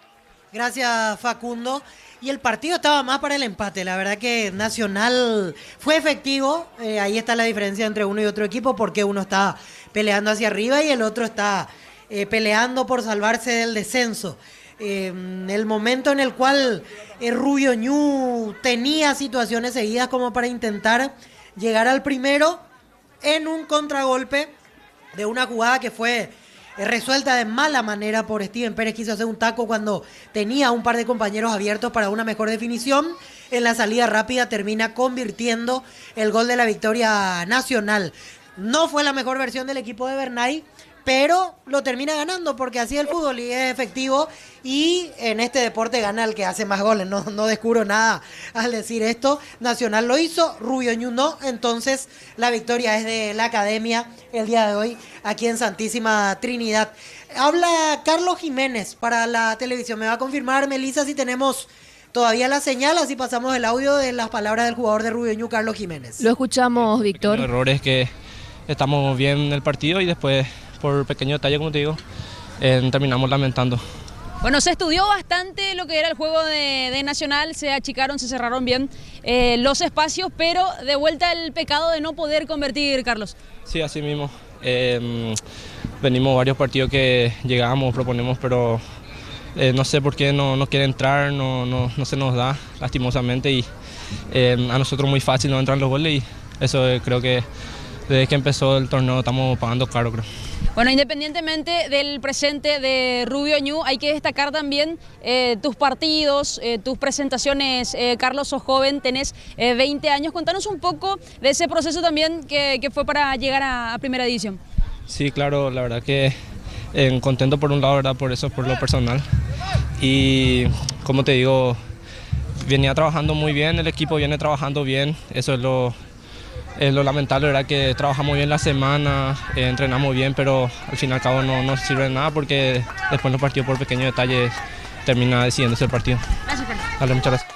Gracias, Facundo. Y el partido estaba más para el empate. La verdad que Nacional fue efectivo. Eh, ahí está la diferencia entre uno y otro equipo, porque uno está peleando hacia arriba y el otro está eh, peleando por salvarse del descenso. Eh, el momento en el cual eh, Rubio Ñu tenía situaciones seguidas como para intentar llegar al primero en un contragolpe de una jugada que fue resuelta de mala manera por Steven Pérez. Quiso hacer un taco cuando tenía un par de compañeros abiertos para una mejor definición. En la salida rápida termina convirtiendo el gol de la victoria nacional. No fue la mejor versión del equipo de Bernay, pero lo termina ganando porque así es el fútbol y es efectivo, y en este deporte gana el que hace más goles. No, no descubro nada al decir esto. Nacional lo hizo, Rubio Ñu no, entonces la victoria es de la Academia el día de hoy aquí en Santísima Trinidad. Habla Carlos Jiménez para la televisión. Me va a confirmar, Melissa, si tenemos todavía la señal, así pasamos el audio de las palabras del jugador de Rubio Ñu, Carlos Jiménez. Lo escuchamos, Víctor. El error es que estamos bien en el partido y después, por pequeño detalle, como te digo, eh, terminamos lamentando. Bueno, se estudió bastante lo que era el juego de, de Nacional, se achicaron, se cerraron bien eh, los espacios, pero de vuelta el pecado de no poder convertir, Carlos. Sí, así mismo. Eh, venimos varios partidos que llegamos, proponemos, pero eh, no sé por qué no, no quiere entrar, no, no, no se nos da, lastimosamente, y eh, a nosotros muy fácil no entran los goles, y eso eh, creo que desde que empezó el torneo estamos pagando caro, creo. Bueno, independientemente del presente de Rubio Ñu, hay que destacar también eh, tus partidos, eh, tus presentaciones. Eh, Carlos, sos joven, tenés eh, veinte años. Contanos un poco de ese proceso también que, que fue para llegar a, a Primera División. Sí, claro, la verdad que eh, contento por un lado, ¿verdad? Por eso, por lo personal. Y como te digo, venía trabajando muy bien, el equipo viene trabajando bien, eso es lo... Es lo lamentable, ¿verdad? Que trabajamos bien la semana, eh, entrenamos bien, pero al fin y al cabo no nos sirve de nada porque después los partidos por pequeños detalles termina decidiéndose el partido. Gracias, Carlos. Dale, muchas gracias.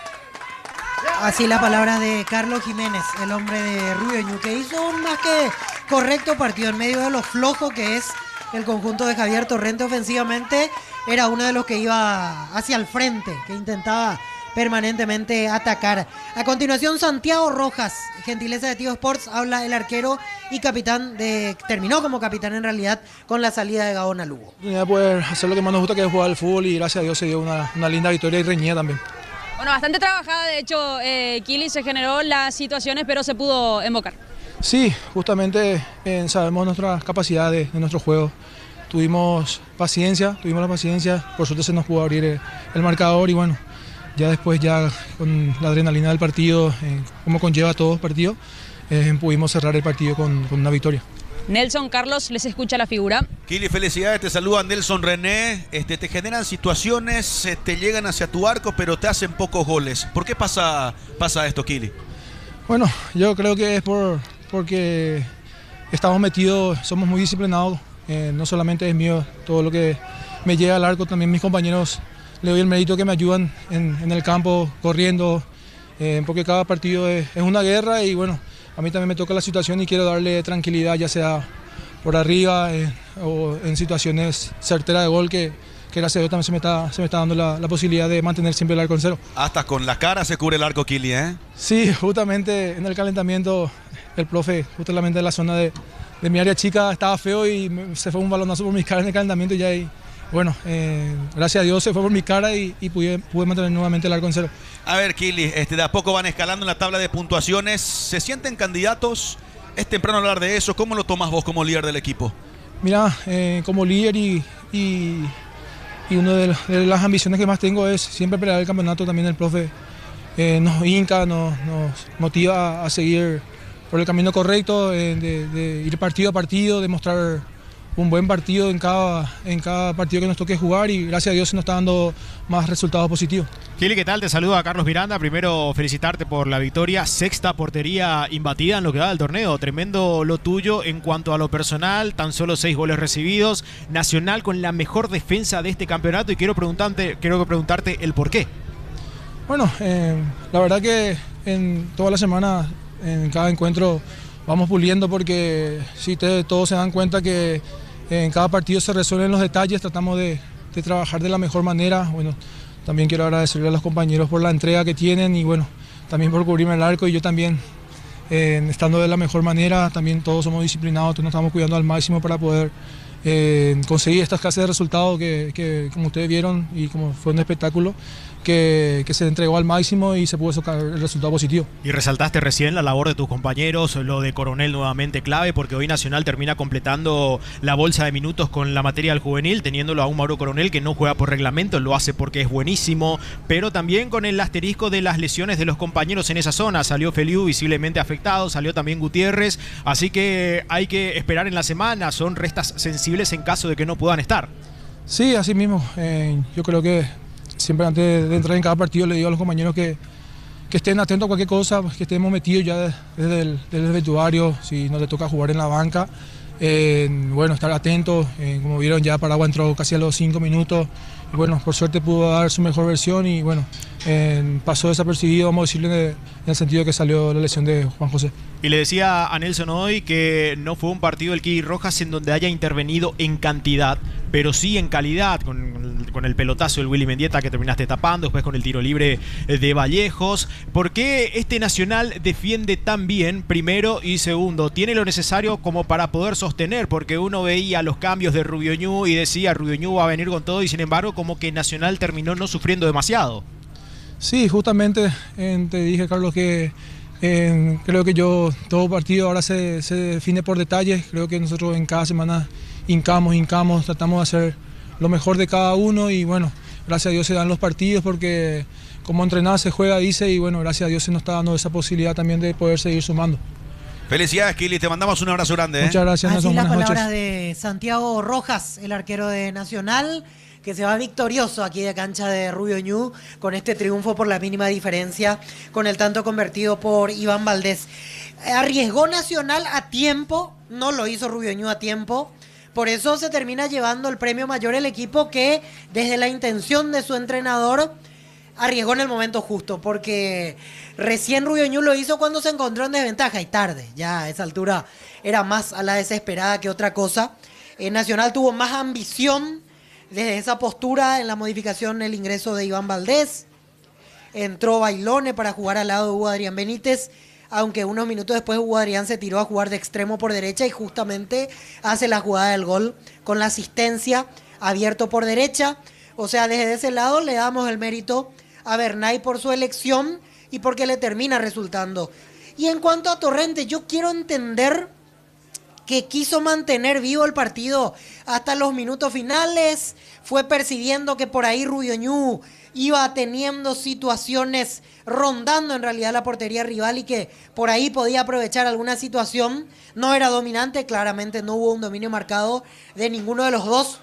Así las palabras de Carlos Jiménez, el hombre de Rubio Ñu, que hizo un más que correcto partido en medio de lo flojo que es el conjunto de Javier Torrente ofensivamente. Era uno de los que iba hacia el frente, que intentaba permanentemente atacar. A continuación, Santiago Rojas, gentileza de Tío Sports, habla el arquero y capitán de, terminó como capitán en realidad con la salida de Gaona Lugo. De poder hacer lo que más nos gusta, que es jugar al fútbol, y gracias a Dios se dio una, una linda victoria y reñida también. Bueno, bastante trabajada, de hecho, eh, Kili, se generó las situaciones, pero se pudo embocar. Sí, justamente eh, sabemos nuestras capacidades de nuestro juego. Tuvimos paciencia, tuvimos la paciencia, por suerte se nos pudo abrir el, el marcador, y bueno, ya después, ya con la adrenalina del partido, eh, como conlleva todo el partido, eh, pudimos cerrar el partido con, con una victoria. Nelson, Carlos, les escucha la figura. Kili, felicidades, te saluda Nelson René. Este, te generan situaciones, te llegan hacia tu arco, pero te hacen pocos goles. ¿Por qué pasa, pasa esto, Kili? Bueno, yo creo que es por, porque estamos metidos, somos muy disciplinados. Eh, no solamente es mío, todo lo que me llega al arco, también mis compañeros le doy el mérito que me ayudan en, en el campo, corriendo, eh, porque cada partido es, es una guerra, y bueno, a mí también me toca la situación y quiero darle tranquilidad, ya sea por arriba eh, o en situaciones certeras de gol, que, que gracias a Dios también se me está, se me está dando la, la posibilidad de mantener siempre el arco en cero. Hasta con la cara se cubre el arco, Kili, ¿eh? Sí, justamente en el calentamiento el profe, justamente en la zona de, de mi área chica, estaba feo y me, se fue un balonazo por mi cara en el calentamiento, y ya ahí, bueno, eh, gracias a Dios se fue por mi cara y, y pude, pude mantener nuevamente el arco en cero. A ver, Kili, este, de a poco van escalando en la tabla de puntuaciones. ¿Se sienten candidatos? Es temprano hablar de eso. ¿Cómo lo tomas vos como líder del equipo? Mira, eh, como líder y, y, y una de, de las ambiciones que más tengo es siempre pelear el campeonato. También el profe eh, nos hinca, nos, nos motiva a seguir por el camino correcto, eh, de, de ir partido a partido, de mostrar un buen partido en cada, en cada partido que nos toque jugar, y gracias a Dios se nos está dando más resultados positivos. Kili, ¿qué tal? Te saluda Carlos Miranda. Primero, felicitarte por la victoria. Sexta portería imbatida en lo que va del torneo. Tremendo lo tuyo en cuanto a lo personal. Tan solo seis goles recibidos. Nacional con la mejor defensa de este campeonato, y quiero preguntarte, quiero preguntarte el por qué. Bueno, eh, la verdad que en toda la semana, en cada encuentro, vamos puliendo, porque si te, todos se dan cuenta que en cada partido se resuelven los detalles, tratamos de, de trabajar de la mejor manera. Bueno, también quiero agradecerle a los compañeros por la entrega que tienen y bueno, también por cubrirme el arco y yo también eh, estando de la mejor manera, también todos somos disciplinados, todos nos estamos cuidando al máximo para poder eh, conseguir estas clases de resultados que, que como ustedes vieron y como fue un espectáculo, Que, que se entregó al máximo y se pudo sacar el resultado positivo. Y resaltaste recién la labor de tus compañeros, lo de Coronel nuevamente clave, porque hoy Nacional termina completando la bolsa de minutos con la materia del juvenil, teniéndolo a un Mauro Coronel que no juega por reglamento, lo hace porque es buenísimo, pero también con el asterisco de las lesiones de los compañeros en esa zona. Salió Feliu visiblemente afectado, salió también Gutiérrez, así que hay que esperar en la semana, son restas sensibles en caso de que no puedan estar. Sí, así mismo, eh, yo creo que siempre antes de entrar en cada partido le digo a los compañeros que, que estén atentos a cualquier cosa, que estemos metidos ya desde el, desde el vestuario, si no le toca jugar en la banca, eh, bueno, estar atentos, eh, como vieron ya Paragua entró casi a los cinco minutos, y bueno, por suerte pudo dar su mejor versión y bueno, eh, pasó desapercibido, vamos a decirle, en el sentido de que salió la lesión de Juan José. Y le decía a Nelson hoy que no fue un partido del Kiki Rojas en donde haya intervenido en cantidad, pero sí en calidad, con, con el pelotazo del Willy Mendieta que terminaste tapando, después con el tiro libre de Vallejos. ¿Por qué este Nacional defiende tan bien, primero, y segundo, tiene lo necesario como para poder sostener? Porque uno veía los cambios de Rubio Ñu y decía, Rubio Ñu va a venir con todo, y sin embargo como que Nacional terminó no sufriendo demasiado. Sí, justamente eh, te dije, Carlos, que eh, creo que yo, todo partido ahora se, se define por detalles. Creo que nosotros en cada semana hincamos, hincamos, tratamos de hacer lo mejor de cada uno y bueno, gracias a Dios se dan los partidos porque como entrenado se juega, dice, y bueno, gracias a Dios se nos está dando esa posibilidad también de poder seguir sumando. Felicidades, Kili, te mandamos un abrazo grande. Muchas gracias, Así Nelson, las buenas palabras noches. de Santiago Rojas, el arquero de Nacional, que se va victorioso aquí de cancha de Rubio Ñu con este triunfo por la mínima diferencia, con el tanto convertido por Iván Valdés. Arriesgó Nacional a tiempo, no lo hizo Rubio Ñu a tiempo, por eso se termina llevando el premio mayor el equipo que desde la intención de su entrenador arriesgó en el momento justo, porque recién Rubio Ñu lo hizo cuando se encontró en desventaja y tarde, ya a esa altura era más a la desesperada que otra cosa. Eh, Nacional tuvo más ambición desde esa postura en la modificación, el ingreso de Iván Valdés. Entró Bailone para jugar al lado de Hugo Adrián Benítez, aunque unos minutos después Hugo Adrián se tiró a jugar de extremo por derecha y justamente hace la jugada del gol con la asistencia, abierto por derecha. O sea, desde ese lado le damos el mérito a Bernay por su elección y porque le termina resultando. Y en cuanto a Torrente, yo quiero entender que quiso mantener vivo el partido hasta los minutos finales, fue percibiendo que por ahí Rubio Ñu iba teniendo situaciones rondando en realidad la portería rival y que por ahí podía aprovechar alguna situación. No era dominante, claramente no hubo un dominio marcado de ninguno de los dos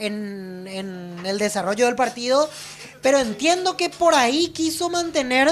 en, en el desarrollo del partido, pero entiendo que por ahí quiso mantener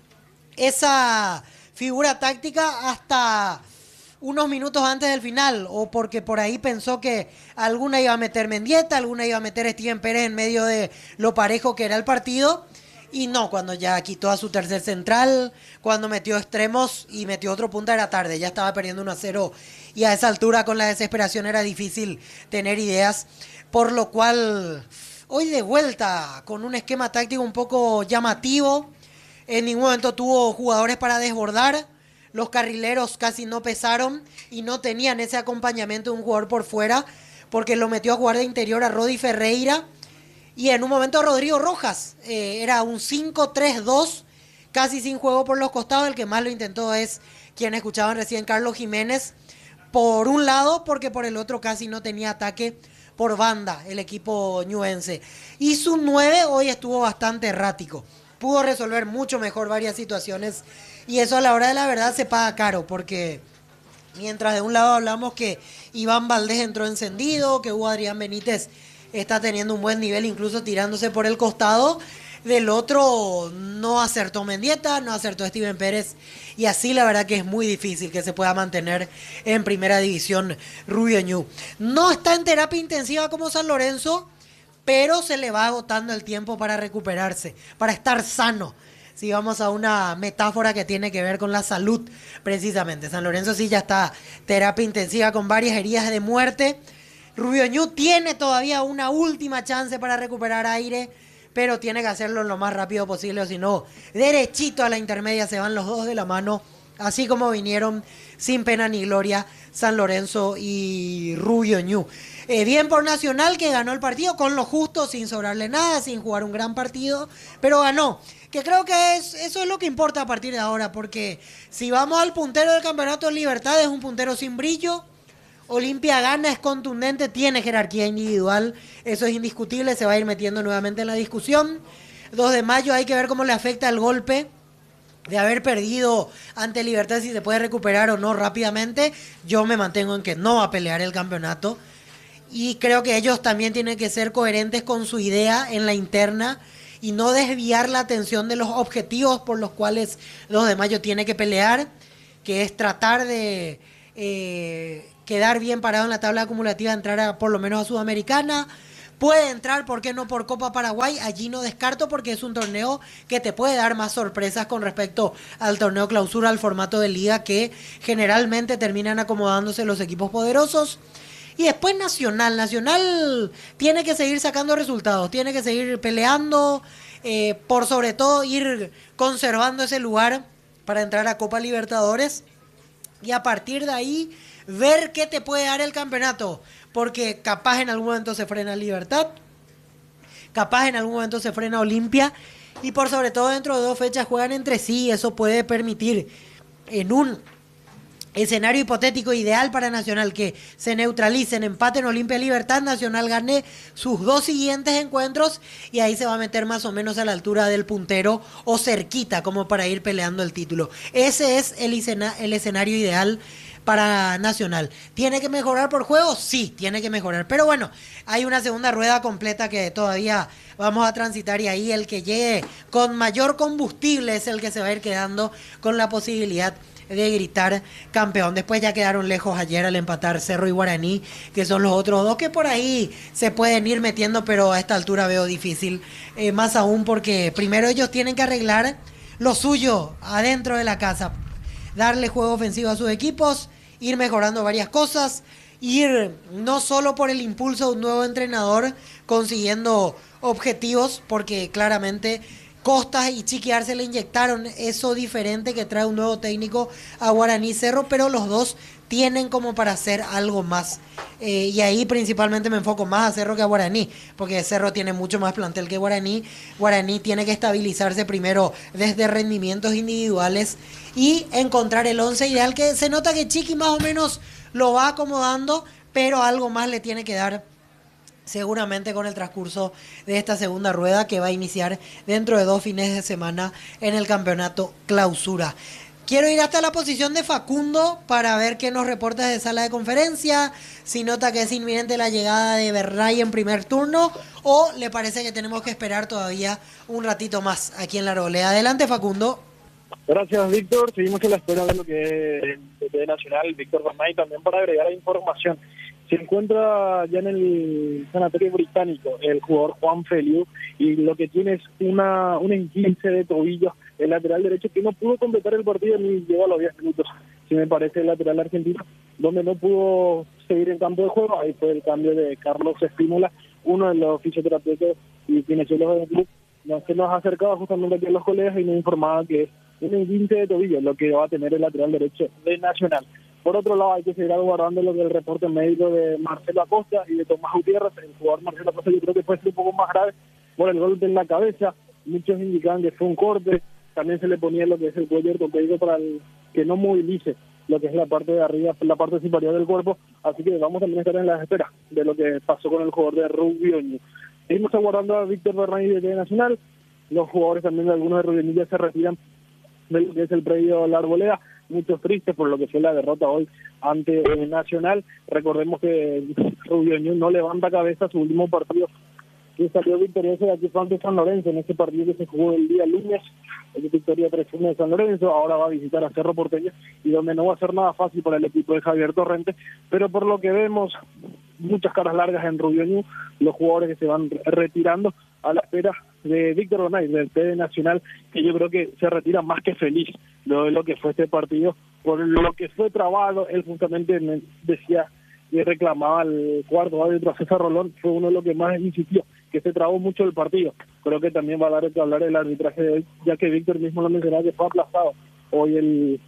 esa figura táctica hasta unos minutos antes del final, o porque por ahí pensó que alguna iba a meter Mendieta, alguna iba a meter Steven Pérez en medio de lo parejo que era el partido, y no, cuando ya quitó a su tercer central, cuando metió extremos y metió otro punta era tarde, ya estaba perdiendo uno a cero, y a esa altura con la desesperación era difícil tener ideas, por lo cual hoy de vuelta con un esquema táctico un poco llamativo, en ningún momento tuvo jugadores para desbordar. Los carrileros casi no pesaron y no tenían ese acompañamiento de un jugador por fuera, porque lo metió a jugar de interior a Rodi Ferreira y en un momento a Rodrigo Rojas. Eh, era un cinco tres dos, casi sin juego por los costados. El que más lo intentó es quien escuchaban recién, Carlos Jiménez, por un lado, porque por el otro casi no tenía ataque por banda el equipo ñuense. Y su nueve hoy estuvo bastante errático. Pudo resolver mucho mejor varias situaciones y eso a la hora de la verdad se paga caro, porque mientras de un lado hablamos que Iván Valdés entró encendido, que Hugo Adrián Benítez está teniendo un buen nivel incluso tirándose por el costado, del otro no acertó Mendieta, no acertó Steven Pérez y así la verdad que es muy difícil que se pueda mantener en primera división Rubio Ñu. No está en terapia intensiva como San Lorenzo, pero se le va agotando el tiempo para recuperarse, para estar sano. Si vamos a una metáfora que tiene que ver con la salud, precisamente. San Lorenzo sí ya está terapia intensiva con varias heridas de muerte. Rubio Ñu tiene todavía una última chance para recuperar aire, pero tiene que hacerlo lo más rápido posible, o si no, derechito a la intermedia se van los dos de la mano, así como vinieron sin pena ni gloria San Lorenzo y Rubio Ñu. Eh, bien por Nacional, que ganó el partido con lo justo, sin sobrarle nada, sin jugar un gran partido, pero ganó. Que creo que es, eso es lo que importa a partir de ahora, porque si vamos al puntero del campeonato de Libertad, es un puntero sin brillo. Olimpia gana, es contundente, tiene jerarquía individual, eso es indiscutible, se va a ir metiendo nuevamente en la discusión. dos de mayo, hay que ver cómo le afecta el golpe de haber perdido ante Libertad, si se puede recuperar o no rápidamente. Yo me mantengo en que no va a pelear el campeonato, y creo que ellos también tienen que ser coherentes con su idea en la interna y no desviar la atención de los objetivos por los cuales dos de mayo tiene que pelear, que es tratar de eh, quedar bien parado en la tabla acumulativa, entrar a, por lo menos a Sudamericana. Puede entrar, ¿por qué no?, por Copa Paraguay. Allí no descarto, porque es un torneo que te puede dar más sorpresas con respecto al torneo clausura, al formato de liga, que generalmente terminan acomodándose los equipos poderosos. Y después Nacional. Nacional tiene que seguir sacando resultados, tiene que seguir peleando, eh, por sobre todo ir conservando ese lugar para entrar a Copa Libertadores. Y a partir de ahí, ver qué te puede dar el campeonato. Porque capaz en algún momento se frena Libertad, capaz en algún momento se frena Olimpia, y por sobre todo dentro de dos fechas juegan entre sí. Eso puede permitir, en un escenario hipotético ideal para Nacional, que se neutralicen, empaten Olimpia y Libertad, Nacional gane sus dos siguientes encuentros y ahí se va a meter más o menos a la altura del puntero o cerquita, como para ir peleando el título. Ese es el, escena, el escenario ideal para Nacional. ¿Tiene que mejorar por juego? Sí, tiene que mejorar. Pero bueno, hay una segunda rueda completa que todavía vamos a transitar, y ahí el que llegue con mayor combustible es el que se va a ir quedando con la posibilidad de gritar campeón. Después ya quedaron lejos ayer al empatar Cerro y Guaraní, que son los otros dos que por ahí se pueden ir metiendo, pero a esta altura veo difícil, eh, más aún porque primero ellos tienen que arreglar lo suyo adentro de la casa, darle juego ofensivo a sus equipos, ir mejorando varias cosas, ir no solo por el impulso de un nuevo entrenador consiguiendo objetivos, porque claramente Costas y Chiquiarse le inyectaron eso diferente que trae un nuevo técnico a Guaraní Cerro, pero los dos tienen como para hacer algo más, eh, y ahí principalmente me enfoco más a Cerro que a Guaraní, porque Cerro tiene mucho más plantel que Guaraní. Guaraní tiene que estabilizarse primero desde rendimientos individuales y encontrar el once ideal, que se nota que Chiqui más o menos lo va acomodando, pero algo más le tiene que dar seguramente con el transcurso de esta segunda rueda, que va a iniciar dentro de dos fines de semana en el campeonato clausura. Quiero ir hasta la posición de Facundo para ver qué nos reporta de sala de conferencia, si nota que es inminente la llegada de Bernay en primer turno, o le parece que tenemos que esperar todavía un ratito más aquí en la Arboleda. Adelante, Facundo. Gracias, Víctor. Seguimos a la espera de lo que es el de Nacional, Víctor Bernay, también para agregar la información. Se encuentra ya en el sanatorio británico el jugador Juan Feliu, y lo que tiene es una un esguince de tobillo, el lateral derecho, que no pudo completar el partido ni llegó a los diez minutos, si me parece, el lateral argentino, donde no pudo seguir en campo de juego. Ahí fue el cambio de Carlos Espínola, uno de los fisioterapeutas y kinesiólogos del club, que nos acercaba justamente aquí a los colegas y nos informaba que es un esguince de tobillo lo que va a tener el lateral derecho de Nacional. Por otro lado, hay que seguir aguardando lo del reporte médico de Marcelo Acosta y de Tomás Gutiérrez. El jugador Marcelo Acosta yo creo que puede ser un poco más grave por el golpe en la cabeza. Muchos indican que fue un corte. También se le ponía lo que es el cuello ortopédico para el, que no movilice lo que es la parte de arriba, la parte superior del cuerpo. Así que vamos también a estar en la espera de lo que pasó con el jugador de Rubio Ñu. Seguimos aguardando a Víctor Bernay de Nacional. Los jugadores también de algunos de Rubio Ñu ya se retiran de lo que es el predio La Arboleda. Muchos tristes por lo que fue la derrota hoy ante eh, Nacional. Recordemos que Rubio Ñu no levanta cabeza. Su último partido que salió victorioso de aquí fue ante San Lorenzo, en este partido que se jugó el día lunes, el victoria tres uno de San Lorenzo. Ahora va a visitar a Cerro Porteño, y donde no va a ser nada fácil para el equipo de Javier Torrente, pero por lo que vemos, muchas caras largas en Rubio Ñu, los jugadores que se van retirando a la espera de Víctor Bernay, del T D Nacional, que yo creo que se retira más que feliz de lo que fue este partido, por lo que fue trabado. Él justamente me decía y reclamaba al cuarto árbitro, César Rolón, fue uno de los que más insistió, que se trabó mucho el partido. creo que también va a dar que hablar el arbitraje de hoy, ya que Víctor mismo lo mencionaba que fue aplazado hoy el,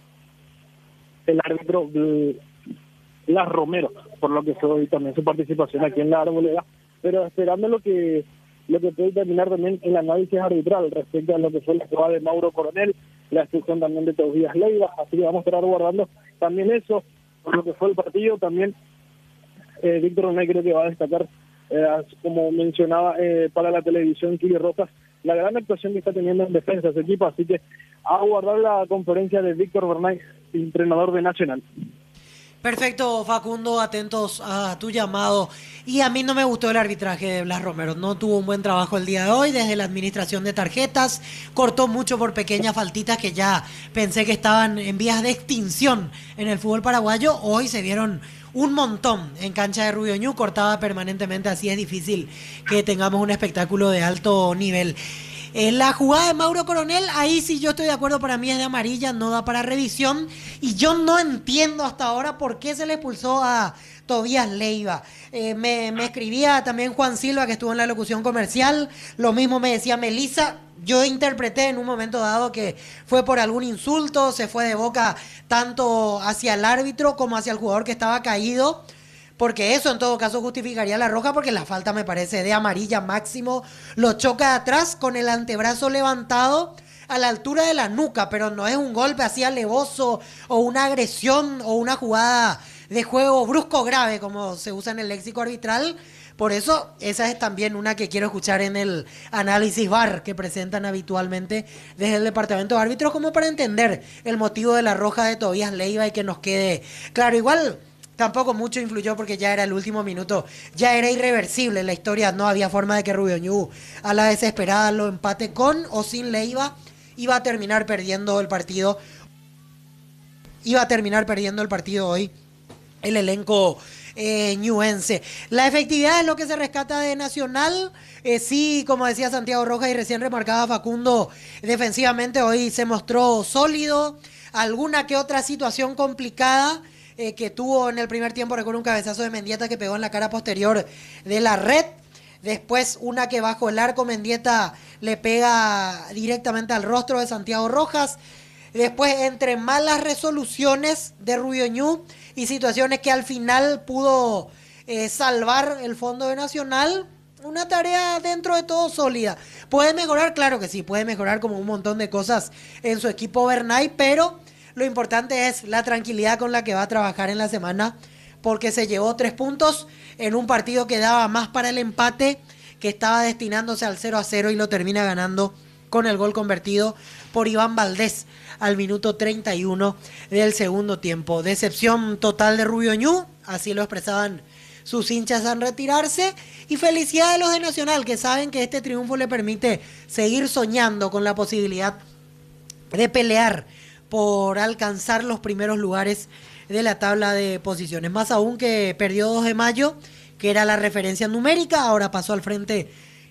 el árbitro de Las Romero, por lo que fue hoy también su participación aquí en la Arboleda, pero esperando lo que lo que puede terminar también el análisis arbitral respecto a lo que fue la jugada de Mauro Coronel, la expulsión también de Tobías Leiva, así que vamos a estar guardando también eso, por lo que fue el partido. También eh, Víctor Ronay creo que va a destacar, eh, como mencionaba eh, para la televisión Kili Rojas, la gran actuación que está teniendo en defensa su equipo, así que a guardar la conferencia de Víctor Bernay, entrenador de Nacional. Perfecto, Facundo, atentos a tu llamado. Y a mí no me gustó el arbitraje de Blas Romero, no tuvo un buen trabajo el día de hoy, desde la administración de tarjetas, cortó mucho por pequeñas faltitas que ya pensé que estaban en vías de extinción en el fútbol paraguayo, hoy se vieron un montón en cancha de Rubio Ñu, cortaba permanentemente, así es difícil que tengamos un espectáculo de alto nivel. En la jugada de Mauro Coronel, ahí sí yo estoy de acuerdo, para mí es de amarilla, no da para revisión. Y yo no entiendo hasta ahora por qué se le expulsó a Tobías Leiva. Eh, me, me escribía también Juan Silva, que estuvo en la locución comercial, lo mismo me decía Melissa. Yo interpreté en un momento dado que fue por algún insulto, se fue de boca tanto hacia el árbitro como hacia el jugador que estaba caído. Porque eso en todo caso justificaría la roja, porque la falta me parece de amarilla máximo. Lo choca de atrás con el antebrazo levantado a la altura de la nuca, pero no es un golpe así alevoso o una agresión o una jugada de juego brusco grave como se usa en el léxico arbitral. Por eso esa es también una que quiero escuchar en el análisis V A R que presentan habitualmente desde el departamento de árbitros, como para entender el motivo de la roja de Tobías Leiva y que nos quede claro. Igual tampoco mucho influyó porque ya era el último minuto, ya era irreversible la historia, no había forma de que Rubio Ñu a la desesperada lo empate con o sin Leiva, iba a terminar perdiendo el partido, iba a terminar perdiendo el partido hoy el elenco eh, ñuense. La efectividad es lo que se rescata de Nacional, eh, sí, como decía Santiago Rojas y recién remarcaba Facundo, defensivamente hoy se mostró sólido, alguna que otra situación complicada, Eh, que tuvo en el primer tiempo, recuerdo un cabezazo de Mendieta que pegó en la cara posterior de la red, después una que bajo el arco Mendieta le pega directamente al rostro de Santiago Rojas, después entre malas resoluciones de Rubio Ñu y situaciones que al final pudo eh, salvar el fondo de Nacional, una tarea dentro de todo sólida. ¿Puede mejorar? Claro que sí, puede mejorar como un montón de cosas en su equipo Bernay, pero lo importante es la tranquilidad con la que va a trabajar en la semana, porque se llevó tres puntos en un partido que daba más para el empate, que estaba destinándose al cero a cero y lo termina ganando con el gol convertido por Iván Valdés al minuto treinta y uno del segundo tiempo. Decepción total de Rubio Ñu, así lo expresaban sus hinchas al retirarse, y felicidad de los de Nacional, que saben que este triunfo le permite seguir soñando con la posibilidad de pelear por alcanzar los primeros lugares de la tabla de posiciones. Más aún que perdió dos de mayo, que era la referencia numérica, ahora pasó al frente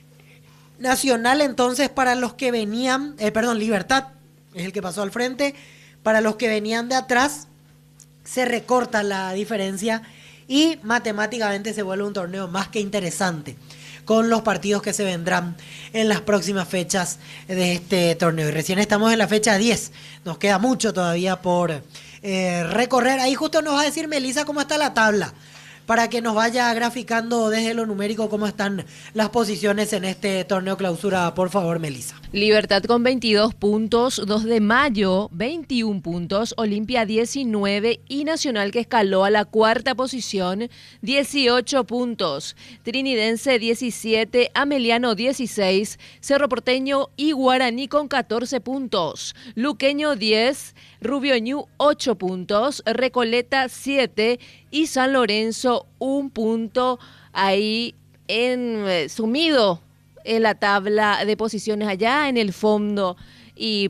Nacional. Entonces, para los que venían, eh, perdón, Libertad es el que pasó al frente, para los que venían de atrás, se recorta la diferencia y matemáticamente se vuelve un torneo más que interesante, con los partidos que se vendrán en las próximas fechas de este torneo. Y recién estamos en la fecha diez, nos queda mucho todavía por eh, recorrer. Ahí justo nos va a decir Melissa cómo está la tabla, para que nos vaya graficando desde lo numérico cómo están las posiciones en este torneo clausura. Por favor, Melissa. Libertad con veintidós puntos, dos de mayo veintiún puntos, Olimpia diecinueve y Nacional, que escaló a la cuarta posición, dieciocho puntos, Trinidense diecisiete, Ameliano dieciséis, Cerro Porteño y Guaraní con catorce puntos, Luqueño diez, Rubio Ñu ocho puntos, Recoleta siete y San Lorenzo un punto, ahí en eh, sumido en la tabla de posiciones allá en el fondo y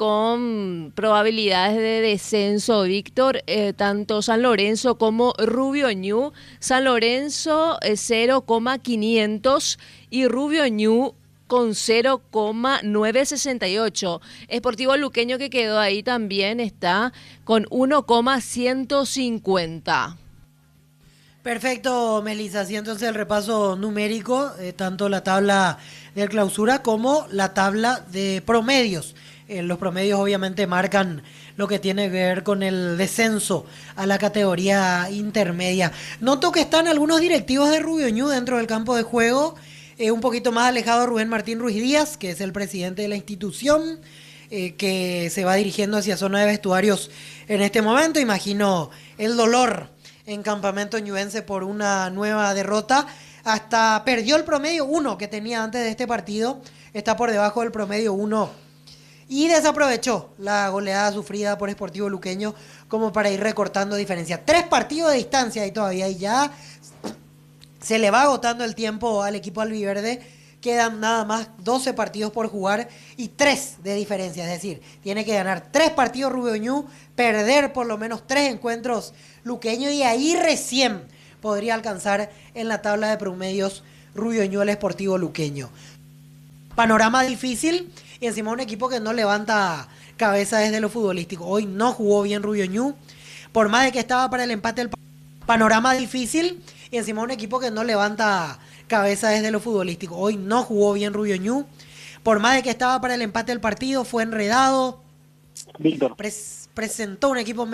con probabilidades de descenso, Víctor, eh, tanto San Lorenzo como Rubio Ñu. San Lorenzo eh, cero coma quinientos y Rubio Ñu con cero coma novecientos sesenta y ocho. Sportivo Luqueño, que quedó ahí, también está con uno coma ciento cincuenta. Perfecto, Melissa. Así entonces el repaso numérico, eh, tanto la tabla de clausura como la tabla de promedios. Eh, los promedios obviamente marcan lo que tiene que ver con el descenso a la categoría intermedia. Noto que están algunos directivos de Rubio Ñu dentro del campo de juego, eh, un poquito más alejado Rubén Martín Ruiz Díaz, que es el presidente de la institución, eh, que se va dirigiendo hacia zona de vestuarios en este momento. Imagino el dolor en campamento ñuense por una nueva derrota. Hasta perdió el promedio uno que tenía antes de este partido, está por debajo del promedio uno y desaprovechó la goleada sufrida por Sportivo Luqueño como para ir recortando diferencia. Tres partidos de distancia y todavía y ya se le va agotando el tiempo al equipo albiverde. Quedan nada más doce partidos por jugar y tres de diferencia. Es decir, tiene que ganar tres partidos Rubio Ñu, perder por lo menos tres encuentros Luqueño y ahí recién podría alcanzar en la tabla de promedios Rubio Ñu el Sportivo Luqueño. Panorama difícil y encima un equipo que no levanta cabeza desde lo futbolístico. Hoy no jugó bien Rubio Ñu, por más de que estaba para el empate. El panorama difícil y encima un equipo que no levanta cabeza desde lo futbolístico. Hoy no jugó bien Rubio Ñu, por más de que estaba para el empate del partido, fue enredado. Víctor. Pres- presentó un equipo